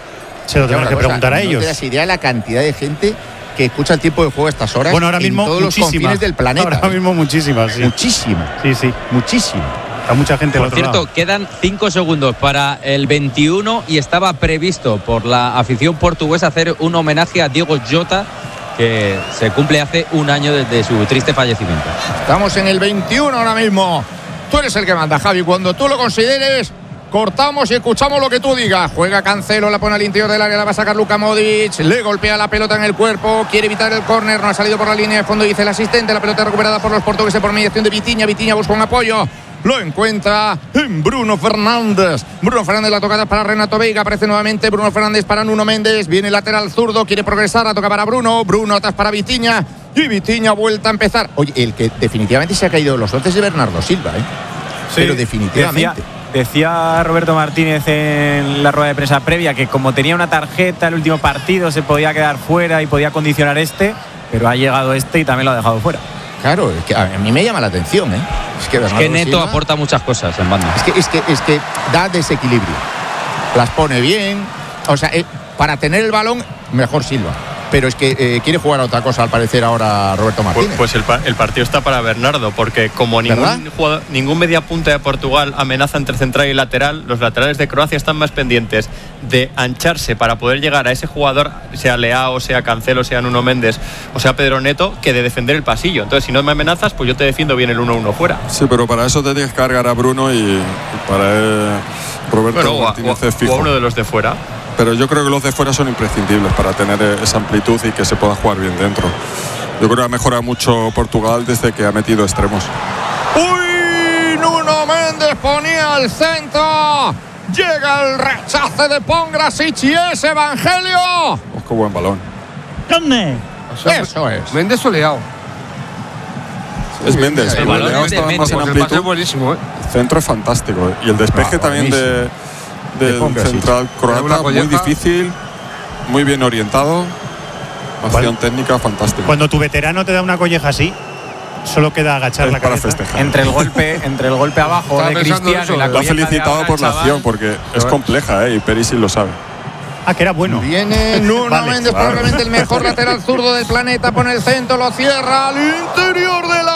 Se lo tenemos que preguntar a ellos. No te das idea de la cantidad de gente que escucha el tiempo de juego a estas horas. Bueno, ahora mismo en todos muchísima. los confines del planeta. Ahora ¿eh? mismo muchísimas, sí. Muchísima. Sí, sí. Muchísima. Está mucha gente al Por otro cierto, lado. quedan cinco segundos para el veintiuno y estaba previsto por la afición portuguesa hacer un homenaje a Diego Jota, que se cumple hace un año desde su triste fallecimiento. Estamos en el veintiuno ahora mismo. Tú eres el que manda, Javi. Cuando tú lo consideres, cortamos y escuchamos lo que tú digas. Juega Cancelo, la pone al interior del área, la va a sacar Luka Modric. Le golpea la pelota en el cuerpo, quiere evitar el córner, no ha salido por la línea de fondo, dice el asistente. La pelota recuperada por los portugueses por mediación de Vitinha. Vitinha busca un apoyo. Lo encuentra en Bruno Fernández. Bruno Fernández, la tocada para Renato Veiga. Aparece nuevamente Bruno Fernández para Nuno Méndez. Viene lateral zurdo, quiere progresar. La toca para Bruno. Bruno atrás para Vitinha. Y Vitinha vuelta a empezar. Oye, el que definitivamente se ha caído de los once es de Bernardo Silva, ¿eh? Sí, pero definitivamente. Decía, decía Roberto Martínez en la rueda de prensa previa que como tenía una tarjeta el último partido se podía quedar fuera y podía condicionar este, pero ha llegado este y también lo ha dejado fuera. Claro, es que a mí me llama la atención, ¿eh? Es que, es que Neto Silva aporta muchas cosas en banda. Es que, es que, es que da desequilibrio. Las pone bien. O sea, eh, para tener el balón, mejor Silva. Pero es que eh, quiere jugar a otra cosa, al parecer, ahora Roberto Martínez. Pues, pues el, el partido está para Bernardo, porque como ningún, jugador, ningún mediapunta de Portugal amenaza entre central y lateral, los laterales de Croacia están más pendientes de ancharse para poder llegar a ese jugador, sea Leao, sea Cancelo, sea Nuno Méndez o sea Pedro Neto, que de defender el pasillo. Entonces, si no me amenazas, pues yo te defiendo bien el uno uno fuera. Sí, pero para eso te tienes que cargar a Bruno y, y para él, Roberto bueno, Martínez o, es fijo. O uno de los de fuera. Pero yo creo que los de fuera son imprescindibles para tener esa amplitud y que se pueda jugar bien dentro. Yo creo que ha mejorado mucho Portugal desde que ha metido extremos. ¡Uy! Nuno Méndez ponía al centro. Llega el rechace de Pongrasic y es Evangelio. Oh, ¡qué buen balón! ¿Dónde? O sea, Eso es. Méndez o Leao. Sí, es Méndez. El balón Leao es de estaba más en El amplitud. pase es buenísimo, ¿eh? El centro es fantástico. Y el despeje Ah, también de, del de central croata, muy difícil, muy bien orientado. Acción técnica fantástica. Cuando tu veterano te da una colleja así, solo queda agachar es la para cabeza. festejar. Entre el golpe, entre el golpe abajo Estaba de pensando Cristiano eso, y la ¿eh? Lo ha colleja de felicitado ahora, por la chaval. acción porque es compleja, ¿eh? Y Perisic lo sabe. Ah, que era bueno. Viene Nuno Vale, Méndez, claro. probablemente el mejor lateral zurdo del planeta. Pone el centro, lo cierra al interior del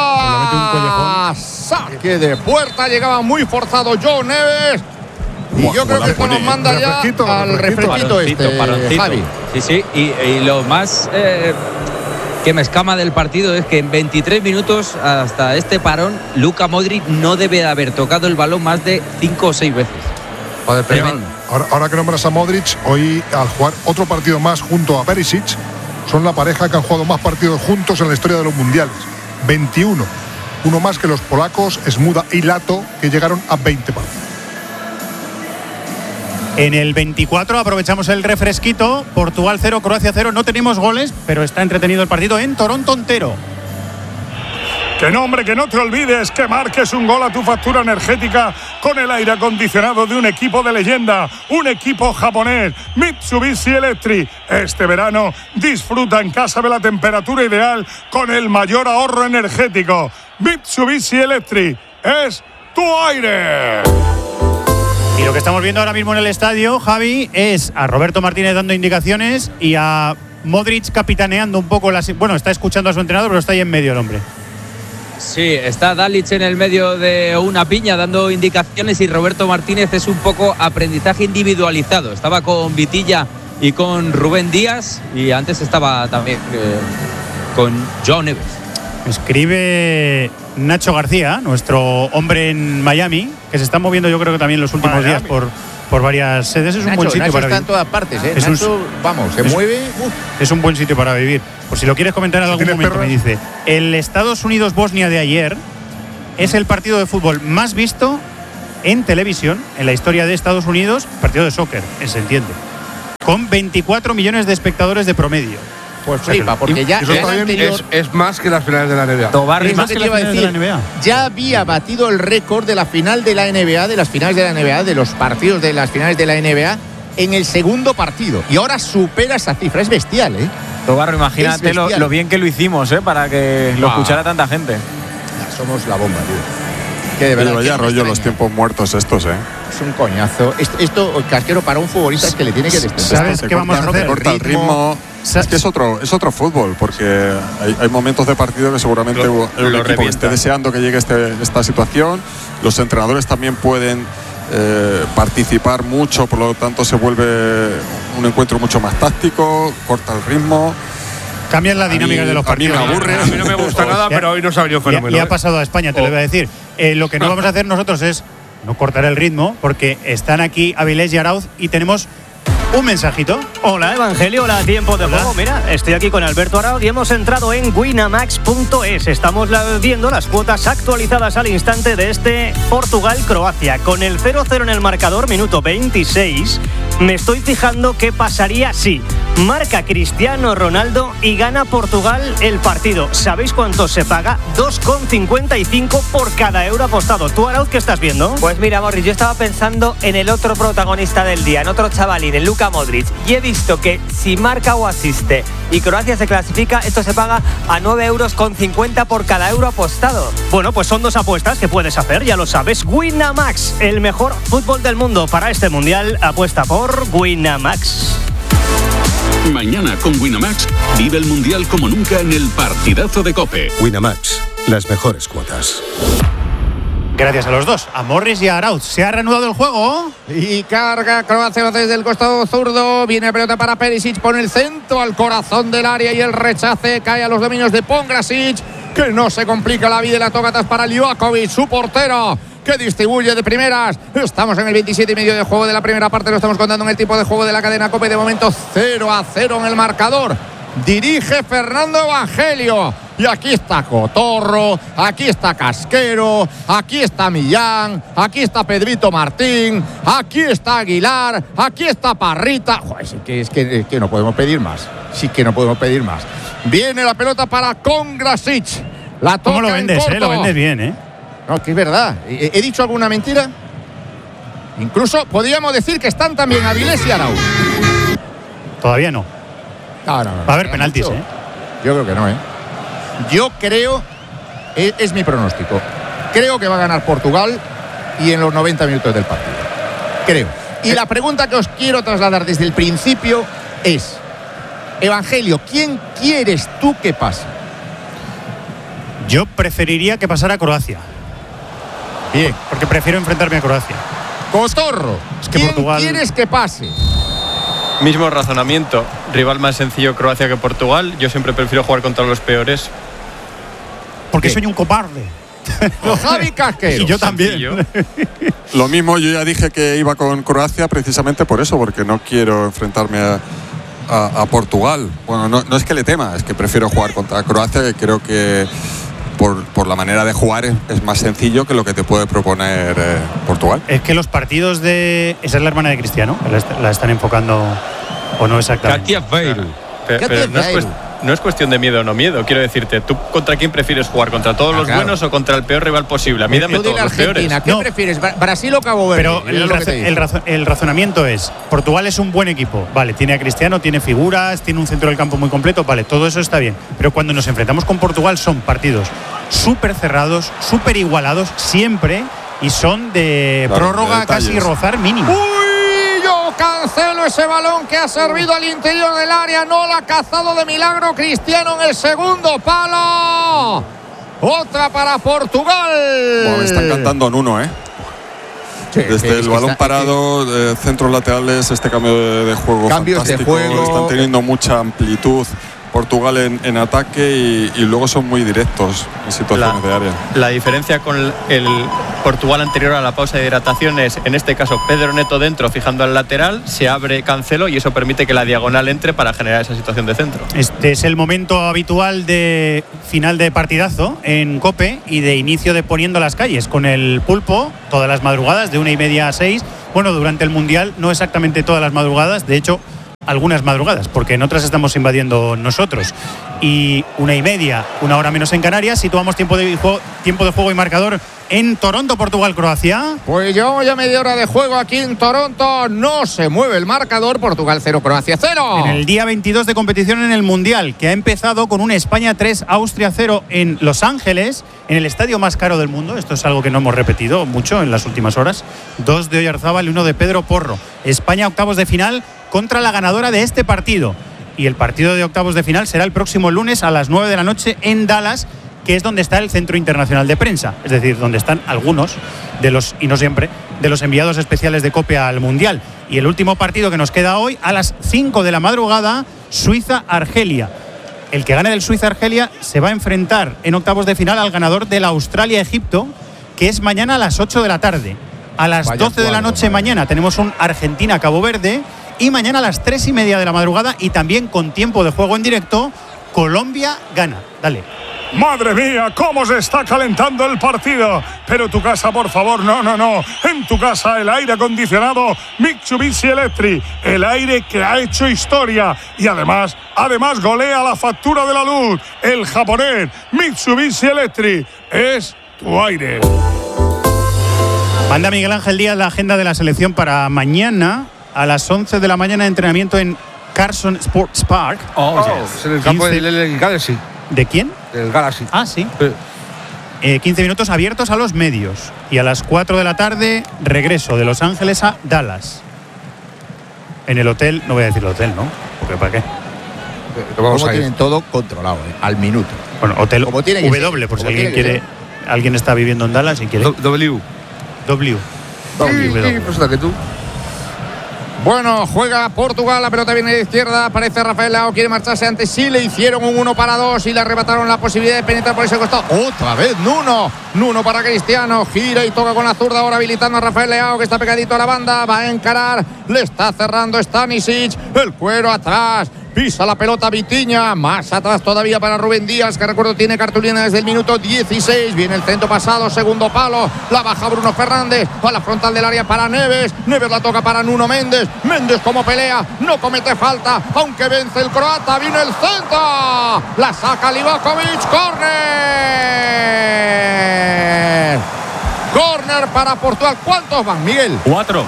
área. Saque de puerta, llegaba muy forzado Joe Neves. Y Buah, yo creo la que esto pone. nos manda ya Refresquito, al refresquito. refresquito este, Paroncito. Javi. Sí, sí. Y, y lo más eh, que me escama del partido es que en veintitrés minutos hasta este parón, Luka Modric no debe de haber tocado el balón más de cinco o seis veces. Joder, pero Tremendo. Ahora, ahora que nombras a Modric, hoy al jugar otro partido más junto a Perisic, son la pareja que han jugado más partidos juntos en la historia de los mundiales. veintiuno. Uno más que los polacos, Smuda y Lato, que llegaron a veinte partidos. En el veinticuatro aprovechamos el refresquito. Portugal cero, Croacia cero. No tenemos goles, pero está entretenido el partido en Toronto entero. Que no, hombre, que no te olvides que marques un gol a tu factura energética con el aire acondicionado de un equipo de leyenda, un equipo japonés, Mitsubishi Electric. Este verano disfruta en casa de la temperatura ideal con el mayor ahorro energético. Mitsubishi Electric es tu aire. Y lo que estamos viendo ahora mismo en el estadio, Javi, es a Roberto Martínez dando indicaciones y a Modric capitaneando un poco las... Bueno, está escuchando a su entrenador, pero está ahí en medio el hombre. Sí, está Dalic en el medio de una piña dando indicaciones y Roberto Martínez es un poco aprendizaje individualizado. Estaba con Vitilla y con Rubén Díaz y antes estaba también eh, con Joe Neves. Escribe Nacho García, nuestro hombre en Miami, que se está moviendo yo creo que también los últimos Miami. días por, por varias sedes. Es un Nacho, buen sitio Nacho para está vivir. en todas partes, ¿eh? Es un- Nacho, vamos, se es- mueve. Uf. Es un buen sitio para vivir. Por si lo quieres comentar en algún ¿Tienes momento, me perros? dice. El Estados Unidos-Bosnia de ayer es el partido de fútbol más visto en televisión en la historia de Estados Unidos, partido de soccer, se entiende, con veinticuatro millones de espectadores de promedio. Pues O sea que- flipa, porque ya Eso el también anterior, es, es más que las finales de la N B A. Tobar es más lo que que te iba a las decir, finales de la N B A. ya había batido el récord de la final de la N B A, de las finales de la N B A, de los partidos de las finales de la N B A, en el segundo partido. Y ahora supera esa cifra, es bestial, ¿eh? Tobarro, imagínate lo, lo bien que lo hicimos, ¿eh? Para que lo Ah. escuchara tanta gente. Ya, somos la bomba, tío. Que de verdad. Pero vaya que rollo me los extraña. tiempos muertos estos, ¿eh? Es un coñazo. Esto, esto, Casquero, para un futbolista es que le tiene que destensar. ¿Sabes Se qué corta- vamos a se hacer? corta el ritmo. Es que es otro, es otro fútbol, porque hay, hay momentos de partido que seguramente Lo- un lo equipo que revienta. esté deseando que llegue este- esta situación. Los entrenadores también pueden eh, participar mucho, por lo tanto se vuelve un encuentro mucho más táctico, corta el ritmo. Cambian la dinámica mí- de los a mí me partidos. aburre. A mí no me gusta nada, Ya- pero hoy nos ha venido Le, fenómeno. le ha ¿eh? pasado a España, te lo Oh. voy a decir. Eh, lo que no vamos a hacer nosotros es no cortar el ritmo, porque están aquí Avilés y Arauz y tenemos un mensajito. Hola Evangelio, hola Tiempo de Hola. Juego. Mira, estoy aquí con Alberto Arauz y hemos entrado en winamax punto es. Estamos la- viendo las cuotas actualizadas al instante de este Portugal-Croacia. Con el cero cero en el marcador, minuto veintiséis, me estoy fijando qué pasaría si marca Cristiano Ronaldo y gana Portugal el partido. ¿Sabéis cuánto se paga? dos coma cincuenta y cinco por cada euro apostado. ¿Tú, Arauz, qué estás viendo? Pues mira, Morris, yo estaba pensando en el otro protagonista del día, en otro chavalín, en Luka Modric. Y he visto que si marca o asiste y Croacia se clasifica, esto se paga a nueve euros con cincuenta por cada euro apostado. Bueno, pues son dos apuestas que puedes hacer, ya lo sabes. Winamax, el mejor fútbol del mundo para este mundial. Apuesta por Winamax. Mañana con Winamax vive el Mundial como nunca en el partidazo de COPE. Winamax, las mejores cuotas. Gracias a los dos, a Morris y a Arauz. Se ha reanudado el juego. Y carga Croacia desde el costado zurdo. Viene la pelota para Perisic. Pone el centro al corazón del área y el rechace cae a los dominios de Pongrasic, que no se complica la vida y la toca atrás para Livakovic, su portero, que distribuye de primeras. Estamos en el veintisiete y medio de juego de la primera parte. Lo estamos contando en el tipo de juego de la cadena COPE. De momento cero a cero en el marcador. Dirige Fernando Evangelio. Y aquí está Cotorro, aquí está Casquero, aquí está Millán, aquí está Pedrito Martín, aquí está Aguilar, aquí está Parrita. Joder, es que, es que, es que no podemos pedir más. Sí que no podemos pedir más. Viene la pelota para Pongrasic. La toca ¿Cómo lo en vendes, corto. eh? Lo vendes bien, ¿eh? No, que es verdad. ¿He, he dicho alguna mentira? Incluso podríamos decir que están también Avilés y Arauz. Todavía no. No, no, no. Va a haber no, penaltis, mucho. ¿eh? Yo creo que no, ¿eh? Yo creo, es, es mi pronóstico, creo que va a ganar Portugal y en los noventa minutos del partido. Creo. Y la pregunta que os quiero trasladar desde el principio es, Evangelio, ¿quién quieres tú que pase? Yo preferiría que pasara Croacia. Bien. Porque prefiero enfrentarme a Croacia. Cotorro, Es que ¿quién Portugal- quieres que pase? Mismo razonamiento. Rival más sencillo Croacia que Portugal. Yo siempre prefiero jugar contra los peores. Porque ¿Qué? soy un cobarde. Javi Casquero. Y yo también. Sencillo. Lo mismo, yo ya dije que iba con Croacia precisamente por eso, porque no quiero enfrentarme a, a- a Portugal. Bueno, no, no es que le tema, es que prefiero jugar contra Croacia, que creo que por, por la manera de jugar es, es más sencillo que lo que te puede proponer eh, Portugal. Es que los partidos de... Esa es la hermana de Cristiano. La, est- la están enfocando o no exactamente. Katia Veil. Pe- ¿Qué Pero te no es, da cuest- él? no es cuestión de miedo o no miedo. Quiero decirte, ¿tú contra quién prefieres jugar? ¿Contra todos Ah, los claro. buenos o contra el peor rival posible? A mí dame Tú dile todos los peores. Argentina, ¿qué No. prefieres? Bra- ¿Brasil o Cabo Verde? Pero Mira el, lo que razo- te digo. el razo- el razonamiento es, Portugal es un buen equipo, vale, tiene a Cristiano, tiene figuras, tiene un centro del campo muy completo, vale, todo eso está bien. Pero cuando nos enfrentamos con Portugal son partidos súper cerrados, súper igualados, siempre, y son de Claro, prórroga de casi detalles. rozar mínimo. ¡Uy! Yo cancelo ese balón que ha servido al interior del área. No la ha cazado de milagro Cristiano en el segundo palo. Otra para Portugal. Bueno, me están cantando en uno, ¿eh? Sí, Desde sí, el es que balón está- parado, eh, centros laterales, este cambio de, de juego Cambios de fantástico. juego. Están teniendo mucha amplitud Portugal en, en ataque y, y luego son muy directos en situaciones La- de área. La diferencia con el, el Portugal anterior a la pausa de hidratación es, en este caso, Pedro Neto dentro fijando al lateral, se abre Cancelo y eso permite que la diagonal entre para generar esa situación de centro. Este es el momento habitual de final de partidazo en COPE y de inicio de Poniendo las Calles con el Pulpo todas las madrugadas de una y media a seis. Bueno, durante el Mundial no exactamente todas las madrugadas, de hecho algunas madrugadas, porque en otras estamos invadiendo nosotros. Y una y media, una hora menos en Canarias, situamos tiempo de, tiempo de juego y marcador en Toronto, Portugal, Croacia. Pues llevamos ya media hora de juego aquí en Toronto. No se mueve el marcador. Portugal cero, Croacia cero. En el día veintidós de competición en el Mundial, que ha empezado con un España tres, Austria cero en Los Ángeles, en el estadio más caro del mundo. Esto es algo que no hemos repetido mucho en las últimas horas. Dos de Oyarzábal y uno de Pedro Porro. España octavos de final contra la ganadora de este partido. Y el partido de octavos de final será el próximo lunes a las nueve de la noche en Dallas, que es donde está el Centro Internacional de Prensa, es decir, donde están algunos de los, y no siempre, de los enviados especiales de COPE al Mundial. Y el último partido que nos queda hoy, a las cinco de la madrugada, Suiza-Argelia. El que gane del Suiza-Argelia se va a enfrentar en octavos de final al ganador del Australia-Egipto, que es mañana a las ocho de la tarde. A las Vaya doce de la noche madre. Mañana tenemos un Argentina-Cabo Verde, y mañana a las tres y media de la madrugada, y también con tiempo de juego en directo, Colombia-Ghana. Dale. Madre mía, cómo se está calentando el partido. Pero tu casa, por favor, no, no, no. En tu casa el aire acondicionado Mitsubishi Electric, el aire que ha hecho historia y además, además golea la factura de la luz. El japonés Mitsubishi Electric es tu aire. Manda Miguel Ángel Díaz la agenda de la selección para mañana a las once de la mañana, entrenamiento en Carson Sports Park. Oh, oh yes. En el campo del, del Galaxy. ¿De quién? Del Galaxy. Ah, sí. sí. Eh, quince minutos abiertos a los medios. Y a las cuatro de la tarde, regreso de Los Ángeles a Dallas. En el hotel, no voy a decir el hotel, ¿no? Porque ¿para qué? Como tienen todo controlado, ¿eh? Al minuto. Bueno, hotel Como tiene que W, ser. por si Como alguien tiene que quiere. Alguien está viviendo en Dallas y quiere. W. W. W. Sí, pues que tú. Bueno, juega Portugal, la pelota viene de izquierda, aparece Rafael Leao, quiere marcharse antes, sí le hicieron un uno para dos y le arrebataron la posibilidad de penetrar por ese costado. Otra vez Nuno, Nuno para Cristiano, gira y toca con la zurda, ahora habilitando a Rafael Leao, que está pegadito a la banda, va a encarar, le está cerrando Stanisic, el cuero atrás. Pisa la pelota Vitinha, más atrás todavía para Rubén Díaz, que recuerdo tiene cartulina desde el minuto dieciséis. Viene el centro pasado, segundo palo, la baja Bruno Fernández, a la frontal del área para Neves. Neves la toca para Nuno Méndez. Méndez como pelea, no comete falta, aunque vence el croata. Viene el centro, la saca Livakovic, córner. Córner para Portugal. ¿Cuántos van, Miguel? Cuatro.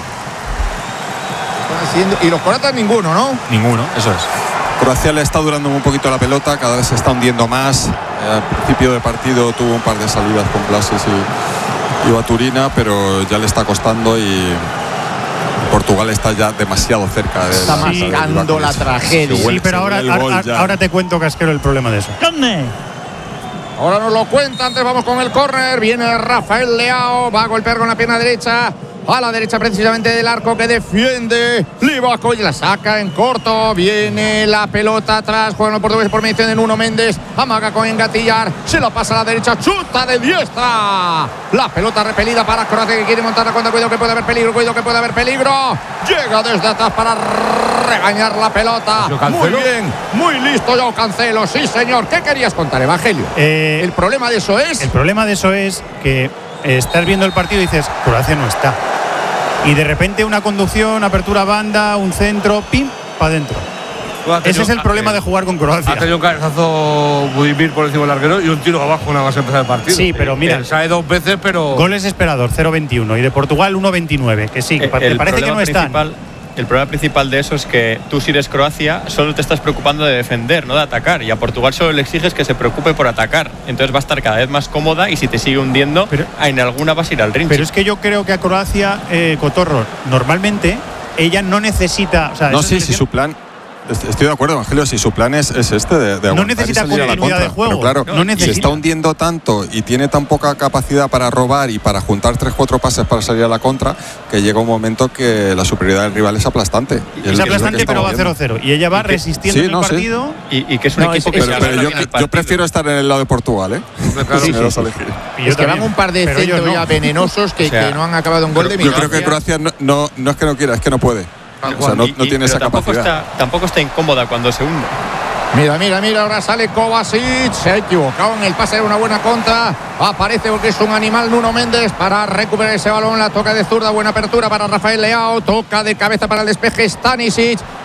Y los croatas ninguno, ¿no? Ninguno, eso es. Croacia le está durando un poquito la pelota, cada vez se está hundiendo más. Eh, al principio del partido tuvo un par de salidas con Blasis y, y Baturina, pero ya le está costando y Portugal está ya demasiado cerca de está la, mascando la tragedia. Sí, pero ahora, ahora, ahora te cuento, Casquero, el problema de eso. ¿Dónde? Ahora nos lo cuenta, antes vamos con el córner. Viene Rafael Leao, va a golpear con la pierna derecha. A la derecha precisamente del arco que defiende Livakovic, la saca en corto, viene la pelota atrás, juega el portugués por mediación de Nuno Méndez, amaga con engatillar, se la pasa a la derecha, chuta de diestra, la pelota repelida para Croacia que quiere montar la cuenta, cuidado que puede haber peligro, cuidado que puede haber peligro, llega desde atrás para regañar la pelota, muy bien, muy listo Joao Cancelo, sí señor. ¿Qué querías contar, Evangelio? Eh, el problema de eso es el problema de eso es que eh, estás viendo el partido y dices, Croacia no está. Y de repente una conducción, apertura banda, un centro, pim, para adentro. Ese es el problema de jugar con Croacia. Ha tenido un cabezazo Budimir por encima del arquero y un tiro abajo nada más empezar el partido. Sí, pero mira, sabe dos veces, pero goles esperados cero veintiuno y de Portugal uno veintinueve, que sí, que el parece que no están. El problema principal de eso es que tú, si eres Croacia, solo te estás preocupando de defender, no de atacar. Y a Portugal solo le exiges que se preocupe por atacar. Entonces va a estar cada vez más cómoda y si te sigue hundiendo, pero, en alguna vas a ir al rinche. Pero es que yo creo que a Croacia, eh, Cotorro, normalmente ella no necesita. O sea, no, sí, si su plan. Estoy de acuerdo, Evangelio, si su plan es, es este de, de no necesita continuidad de juego. Pero claro, no necesita. Se está hundiendo tanto y tiene tan poca capacidad para robar y para juntar tres cuatro pases para salir a la contra, que llega un momento que la superioridad del rival es aplastante. Y es aplastante, es pero va cero cero. Y ella va que, resistiendo sí, en el no, partido. Sí. Y, y que es un no, equipo es, que pero, pero yo, yo prefiero estar en el lado de Portugal, ¿eh? Claro, sí, sí, sí. Y es que van un par de centros ya venenosos que, o sea, que no han acabado un gol de milagro. Yo creo que Croacia no, no, no es que no quiera, es que no puede. O sea, no, no tiene esa tampoco capacidad. Está, tampoco está incómoda cuando se hunde. Mira, mira, mira, ahora sale Kovacic, se ha equivocado en el pase, era una buena contra, aparece porque es un animal Nuno Méndez para recuperar ese balón, la toca de zurda, buena apertura para Rafael Leao, toca de cabeza para el despeje Stanisic,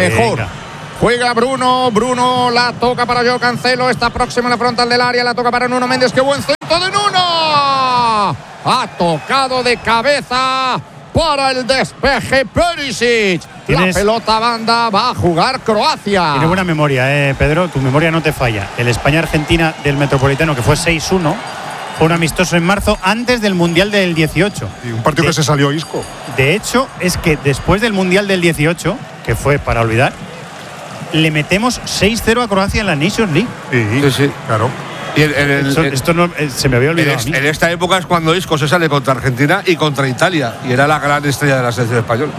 mejor Venga. Juega Bruno, Bruno la toca para Joao Cancelo, está próximo a la frontal del área, la toca para Nuno Méndez, qué buen centro de Nuno. Ha tocado de cabeza para el despeje Perisic. La pelota banda va a jugar Croacia. Tiene buena memoria, eh, Pedro, tu memoria no te falla. El España-Argentina del Metropolitano, que fue seis uno, fue un amistoso en marzo antes del Mundial del dieciocho. Y un partido de, que se salió Isco. De hecho, es que después del Mundial del dieciocho, que fue para olvidar, le metemos seis cero a Croacia en la Nations League. Sí, sí, sí. Claro. Y en, en el, esto, en, esto no, se me había olvidado en, a mí. en esta época es cuando Isco se sale contra Argentina y contra Italia. Y era la gran estrella de la selección española.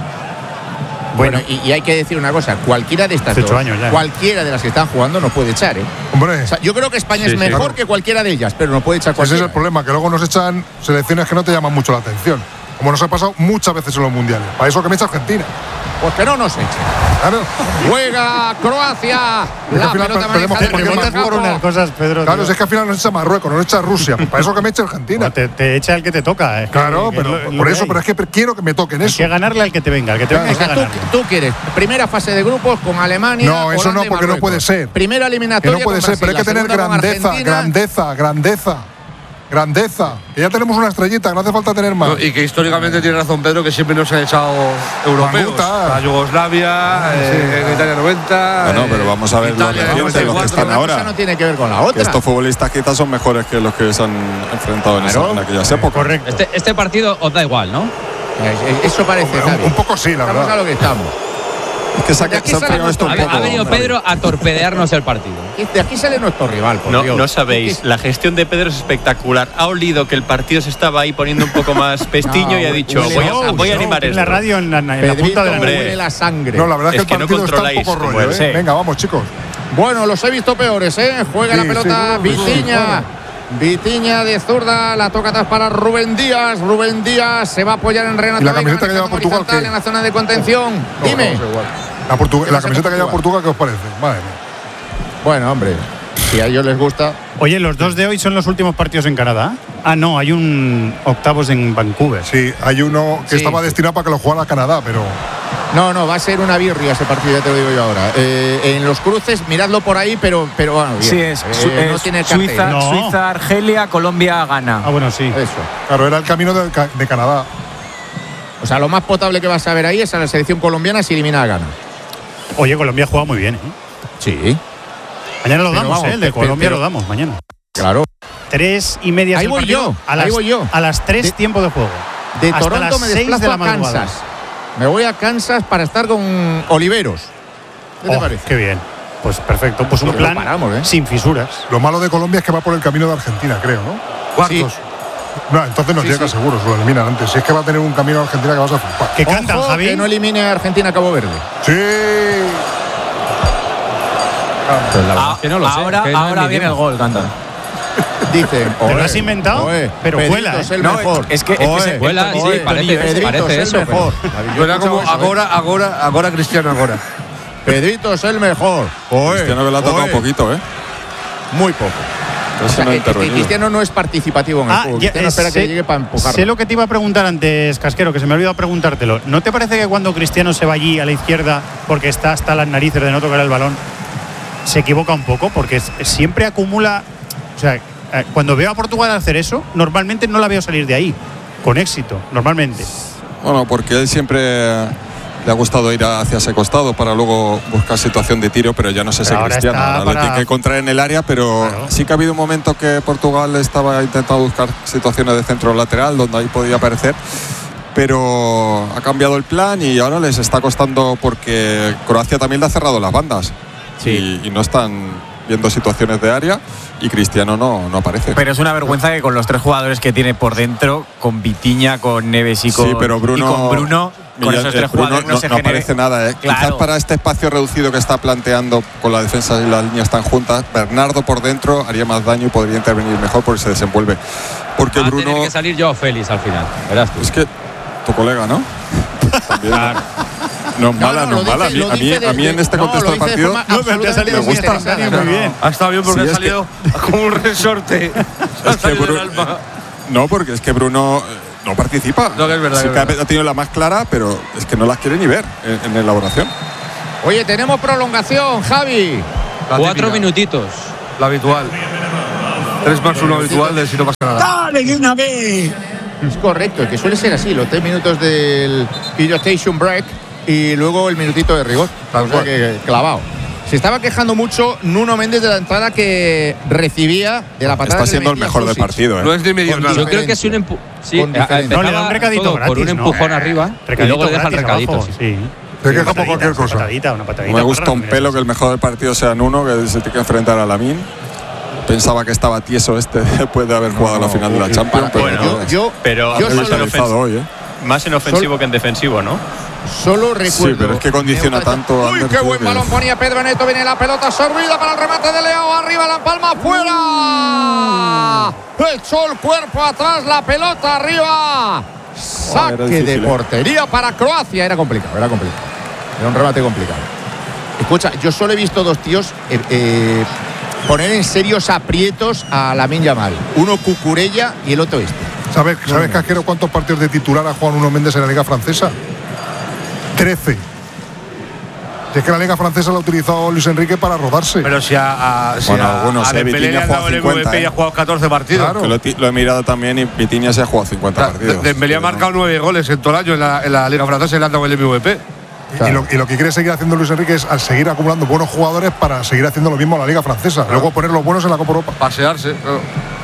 Bueno, bueno y, y hay que decir una cosa, cualquiera de estas dos, años ya. cualquiera de las que están jugando no puede echar, ¿eh? Hombre. O sea, yo creo que España sí, es mejor claro. que cualquiera de ellas, pero no puede echar pues cualquiera. Ese es el problema, que luego nos echan selecciones que no te llaman mucho la atención. Como nos ha pasado muchas veces en los mundiales. Para eso que me echa Argentina. Pues que no nos eche. Claro. Juega Croacia. La al final pelota perdemos por, por unas cosas, Pedro. Claro, es que al final nos echa Marruecos, nos echa Rusia. Para eso que me eche Argentina. No, te, te echa el que te toca. Eh. Claro, que, pero que por lo eso, hay. pero es que quiero que me toquen eso. Hay que ganarle al que te venga, al que te claro. venga. O sea, tú, tú quieres primera fase de grupos con Alemania. No, eso Holanda no, porque no puede ser. Primera eliminatoria. Que no puede con ser, Brasil, pero hay que tener grandeza, grandeza, grandeza. Grandeza. Que ya tenemos una estrellita, que no hace falta tener más. No, y que históricamente tiene razón Pedro, que siempre nos han echado europeos. A Yugoslavia, sí. eh, en Italia noventa. Bueno, pero vamos a ver Italia, los recientes, los que están una ahora. Cosa no tiene que ver con la otra. Que estos futbolistas quizás son mejores que los que se han enfrentado en, claro. esa, en aquellas épocas. Correcto. Este, este partido os da igual, ¿no? Eso parece. Un, un poco sí, la estamos verdad. a lo que estamos. Es que se ha, se ha fregado esto un ha, poco. ha venido Pedro a torpedearnos el partido. De aquí sale nuestro rival, por no, Dios. no sabéis, la gestión de Pedro es espectacular. Ha olido que el partido se estaba ahí poniendo un poco más pestiño no, y ha dicho, voy a, voy a animar en esto. la radio, en la, en la punta de la huele la sangre. No, la verdad es, es que el que partido no está un poco rollo, bueno, ¿eh? sí. Venga, vamos, chicos. Bueno, los he visto peores, ¿eh? Juega sí, la pelota sí, Vitinha. Vitinha de zurda, la toca atrás para Rubén Díaz. Rubén Díaz se va a apoyar en Renato. ¿Y la camiseta que lleva Portugal qué? En la zona de contención. No, Dime. No, La, Portug la camiseta que lleva Portugal, ¿qué os parece? Madre mía. Bueno, hombre, si a ellos les gusta. Oye, los dos de hoy son los últimos partidos en Canadá. Ah, no, hay un octavos en Vancouver. Sí, hay uno que sí. estaba destinado para que lo jugara Canadá, pero. No, no, va a ser una birria ese partido, ya te lo digo yo ahora. Eh, en los cruces, miradlo por ahí, pero, pero bueno, bien. Sí, es, eh, es no tiene Suiza, no. Suiza, Argelia, Colombia, Ghana. Ah, bueno, sí. Eso. Claro, era el camino de, de Canadá. O sea, lo más potable que vas a ver ahí es a la selección colombiana si elimina a Ghana. Oye, Colombia juega muy bien, ¿eh? Sí. Mañana lo pero damos, vamos, ¿eh? El de pero, Colombia pero, lo damos mañana. Claro. Tres y media. Ahí voy yo. A las, ahí voy yo. A las tres de, tiempo de juego. De Hasta Toronto las me seis desplazo de la a madrugada. Kansas. Me voy a Kansas para estar con Oliveros. ¿Qué te oh, parece? Qué bien. Pues perfecto. Pues un Lo plan paramos, ¿eh? sin fisuras. Lo malo de Colombia es que va por el camino de Argentina, creo, ¿no? Cuartos. Sí. No, entonces nos sí, llega sí. seguro, se lo eliminan antes. Si es que va a tener un camino a Argentina que vas a flipar. ¿Qué cantan, Ojo, Javi? que no elimine a Argentina a Cabo Verde. Sí. Pues la verdad es que no lo sé. Ahora, que no ahora es viene el gol, cantan. Dicen. ¿Te lo has inventado? Oe, pero Pedrito vuela, es ¿eh? el No, mejor. es que, es que Oe, se- Vuela, sí, Oe, parece, Pedrito parece es eso. el mejor. Pues. Suena como Eso, ¿eh? ahora, ahora, ahora Cristiano, ahora. Pedrito es el mejor. Oe, Cristiano que le ha tocado oe. un poquito, ¿eh? Muy poco. O Ese sea, no ha que, que intervenido. Cristiano no es participativo en el Ah, fútbol. ya, Cristiano eh, espera sé- que llegue para empujarlo. Sé lo que te iba a preguntar antes, Casquero, que se me ha olvidado preguntártelo. ¿No te parece que cuando Cristiano se va allí a la izquierda porque está hasta las narices de no tocar el balón, se equivoca un poco? Porque es- siempre acumula. O sea, eh, cuando veo a Portugal hacer eso, normalmente no la veo salir de ahí. Con éxito, normalmente. Bueno, porque él siempre le ha gustado ir hacia ese costado para luego buscar situación de tiro, pero ya no sé si Pero ahora Cristiano. está Ahora para- lo tiene que encontrar en el área, pero Claro. sí que ha habido un momento que Portugal estaba intentando buscar situaciones de centro lateral donde ahí podía aparecer, pero ha cambiado el plan y ahora les está costando porque Croacia también le ha cerrado las bandas. Sí. y, y no están viendo situaciones de área y Cristiano no, no aparece. Pero es una vergüenza que con los tres jugadores que tiene por dentro, con Vitinha, con Neves y con, sí, pero Bruno, y con Bruno, con Miguel, esos eh, tres Bruno jugadores no, no, se no genere- aparece nada. ¿eh? Claro. Quizás para este espacio reducido que está planteando con la defensa y las líneas tan juntas, Bernardo por dentro haría más daño y podría intervenir mejor porque se desenvuelve. Porque Va a Bruno tener que salir yo Félix al final. Verás tú. es que tu colega, ¿no? También, Claro. no es mala, no, no es lo mala. dice- A lo mí, dice a mí, a mí en desde- este no, contexto lo de dice de partido. forma No, pero te ha salido muy absolutamente espontáneo, interesada. muy bien. Ha estado bien porque Sí, ha es que- salido como un resorte. Ha Es que salido del Bru- alma. No, porque es que Bruno eh, no participa. No, que es verdad, Sí que que es verdad. ha tenido la más clara, pero es que no las quiere ni ver en, en elaboración. Oye, tenemos prolongación, Javi. La Cuatro típica. minutitos. La habitual. Tres más uno habitual de si no pasa nada. ¡Dale, de una vez! Es correcto, que suele ser así, los tres minutos del hydration break y luego el minutito de rigor. O sea que clavado. Se estaba quejando mucho Nuno Méndez de la entrada que recibía de la patada. Está siendo el mejor del partido, ¿eh? No es ni medio nada. Yo creo que es un empujón. Sí, Con diferencia. No, le da un recadito todo gratis, por un ¿no? empujón arriba y Recadito luego le deja el gratis recadito. abajo, sí. sí. Se queja por Patadita, cualquier una cosa. patadita, una patadita. Me gusta Corran, un mira, pelo eso. que el mejor del partido sea Nuno, que se tiene que enfrentar a Lamine. Pensaba que estaba tieso este después de haber jugado No, la final de la uy, Champions, pero bueno, no, Yo, Pero yo ha solo, revitalizado hoy, ¿eh? más en ofensivo que en defensivo, ¿no? solo recuerdo. Sí, pero es que condiciona me gusta- tanto a Uy, qué Anderson buen que- balón ponía Pedro Neto. Viene la pelota sorbida para el remate de Leo. Arriba la palma, fuera. Echó el cuerpo atrás, la pelota arriba. era Saque difícil, de ¿eh? portería para Croacia. Era complicado, era complicado. Era un remate complicado. Escucha, yo solo he visto dos tíos eh, eh, poner en serios aprietos a Lamine Yamal. Uno Cucurella y el otro este. ¿Sabes, ¿sabes Casquero, cuántos partidos de titular ha jugado Nuno Méndez en la Liga Francesa? Trece. Y es que la Liga Francesa la ha utilizado Luis Enrique para rodarse. Pero si a, a, si Bueno, a, algunos, a eh, Dembélé Vitinha le ha han jugado dado el cincuenta, M V P y eh. ha jugado catorce partidos. Claro. Que lo, ti- lo he mirado también y Vitinha se ha jugado cincuenta partidos. Dembélé ha marcado nueve goles en todo el año en la, en la Liga Francesa y le han dado el M V P. Y, lo, y lo que quiere seguir haciendo Luis Enrique es al seguir acumulando buenos jugadores para seguir haciendo lo mismo en la Liga Francesa. Luego poner los buenos en la Copa Europa. Pasearse. Claro.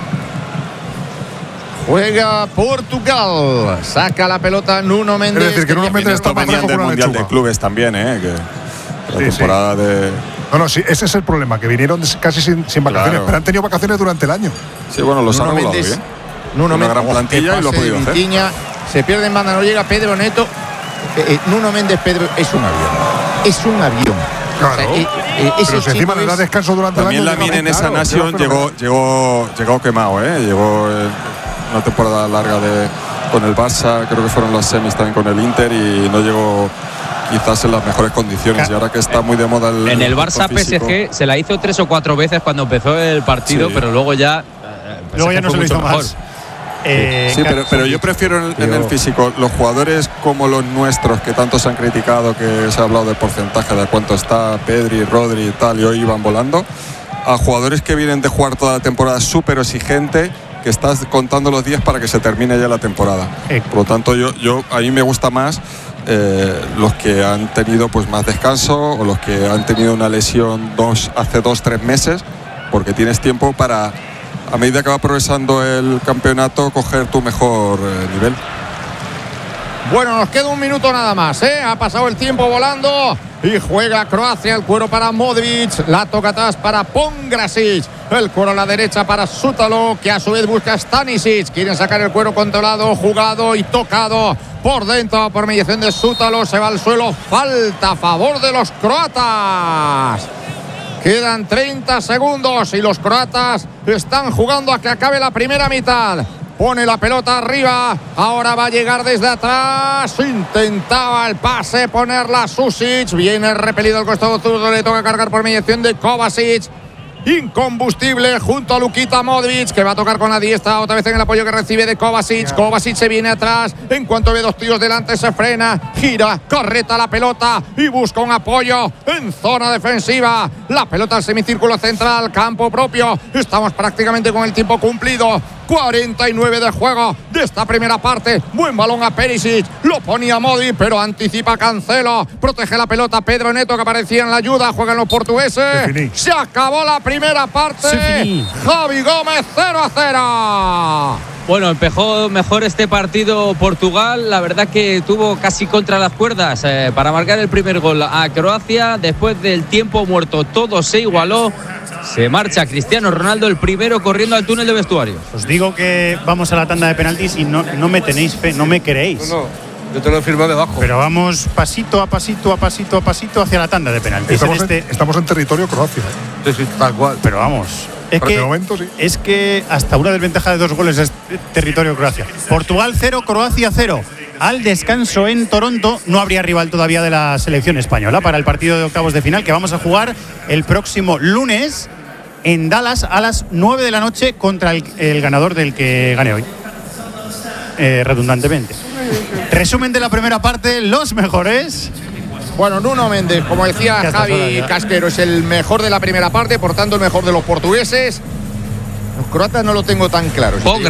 Juega Portugal. Saca la pelota Nuno Méndez. Es decir, que Nuno Méndez está más venían fresco del que una Mundial de lechuga. Clubes también, ¿eh? Que la Sí, sí. temporada de… No, no, sí, ese es el problema, que vinieron des- casi sin, sin vacaciones, Claro. pero han tenido vacaciones durante el año. Sí, bueno, los han Nuno regulado Méndez. bien. Nuno Una Méndez. gran Oh, plantilla qué y lo ha pase de podido hacer. Vitinha. Se pierde en banda, no llega Pedro Neto. Eh, eh, Nuno Méndez, Pedro, es un avión. Es un avión. Claro. O sea, eh, eh, ese Pero si encima chico le da es- descanso durante También el año. Lamine en esa claro, nación llega llegó, llegó, llegó quemado, ¿eh? Llegó eh, una temporada larga de, con el Barça, creo que fueron las semis también con el Inter y no llegó quizás en las mejores condiciones. Y ahora que está muy de moda el En el cuerpo Barça P S físico, G se la hizo tres o cuatro veces cuando empezó el partido, Sí. pero luego ya. eh, Luego ya P S G no se fue lo hizo mucho mejor. más. Eh, Sí, Car- pero, pero yo prefiero en, en el físico los jugadores como los nuestros que tanto se han criticado, que se ha hablado del porcentaje de cuánto está Pedri, Rodri y tal, y hoy iban volando, a jugadores que vienen de jugar toda la temporada súper exigente, que estás contando los días para que se termine ya la temporada. Eh. Por lo tanto, yo, yo a mí me gusta más eh, los que han tenido pues más descanso o los que han tenido una lesión dos, hace dos, tres meses, porque tienes tiempo para, a medida que va progresando el campeonato, coger tu mejor eh, nivel. Bueno, nos queda un minuto nada más, ¿eh? Ha pasado el tiempo volando y juega Croacia. El cuero para Modric, la toca atrás para Pongrasic, el cuero a la derecha para Sútalo, que a su vez busca a Stanisic. Quieren sacar el cuero controlado, jugado y tocado por dentro por mediación de Sútalo. Se va al suelo, falta a favor de los croatas. Quedan treinta segundos y los croatas están jugando a que acabe la primera mitad. Pone la pelota arriba, ahora va a llegar desde atrás, intentaba el pase, ponerla Susic, viene repelido al costado zurdo, le toca cargar por mediación de Kovacic. Incombustible junto a Luka Modric, que va a tocar con la diestra otra vez en el apoyo que recibe de Kovacic. Kovacic se viene atrás, en cuanto ve dos tíos delante se frena, gira, correta la pelota y busca un apoyo en zona defensiva. La pelota al semicírculo central, campo propio. Estamos prácticamente con el tiempo cumplido. cuarenta y nueve de juego de esta primera parte. Buen balón a Perisic, lo ponía Modric, pero anticipa Cancelo. Protege la pelota Pedro Neto, que aparecía en la ayuda. Juegan los portugueses. Se acabó la primera parte. Javi Gómez, cero a cero. Bueno, empezó mejor este partido Portugal. La verdad que tuvo casi contra las cuerdas eh, para marcar el primer gol a Croacia. Después del tiempo muerto, todo se igualó. Se marcha Cristiano Ronaldo, el primero corriendo al túnel de vestuarios. Os digo que vamos a la tanda de penaltis y no, no me tenéis fe, no me queréis. No, no, yo te lo he firmado debajo. Pero vamos pasito a pasito, a pasito a pasito hacia la tanda de penaltis. Estamos, en en, este, estamos en territorio Croacia. Sí, sí, tal cual. pero vamos. Es Por que, el momento, sí. es que hasta una desventaja de dos goles es territorio Croacia. Portugal cero, Croacia cero. Al descanso en Toronto no habría rival todavía de la selección española para el partido de octavos de final que vamos a jugar el próximo lunes en Dallas a las nueve de la noche contra el, el ganador del que gane hoy. Eh, redundantemente. Resumen de la primera parte, los mejores. Bueno, Nuno Méndez, como decía Javi Casquero, es el mejor de la primera parte, por tanto el mejor de los portugueses. Los croatas no lo tengo tan claro.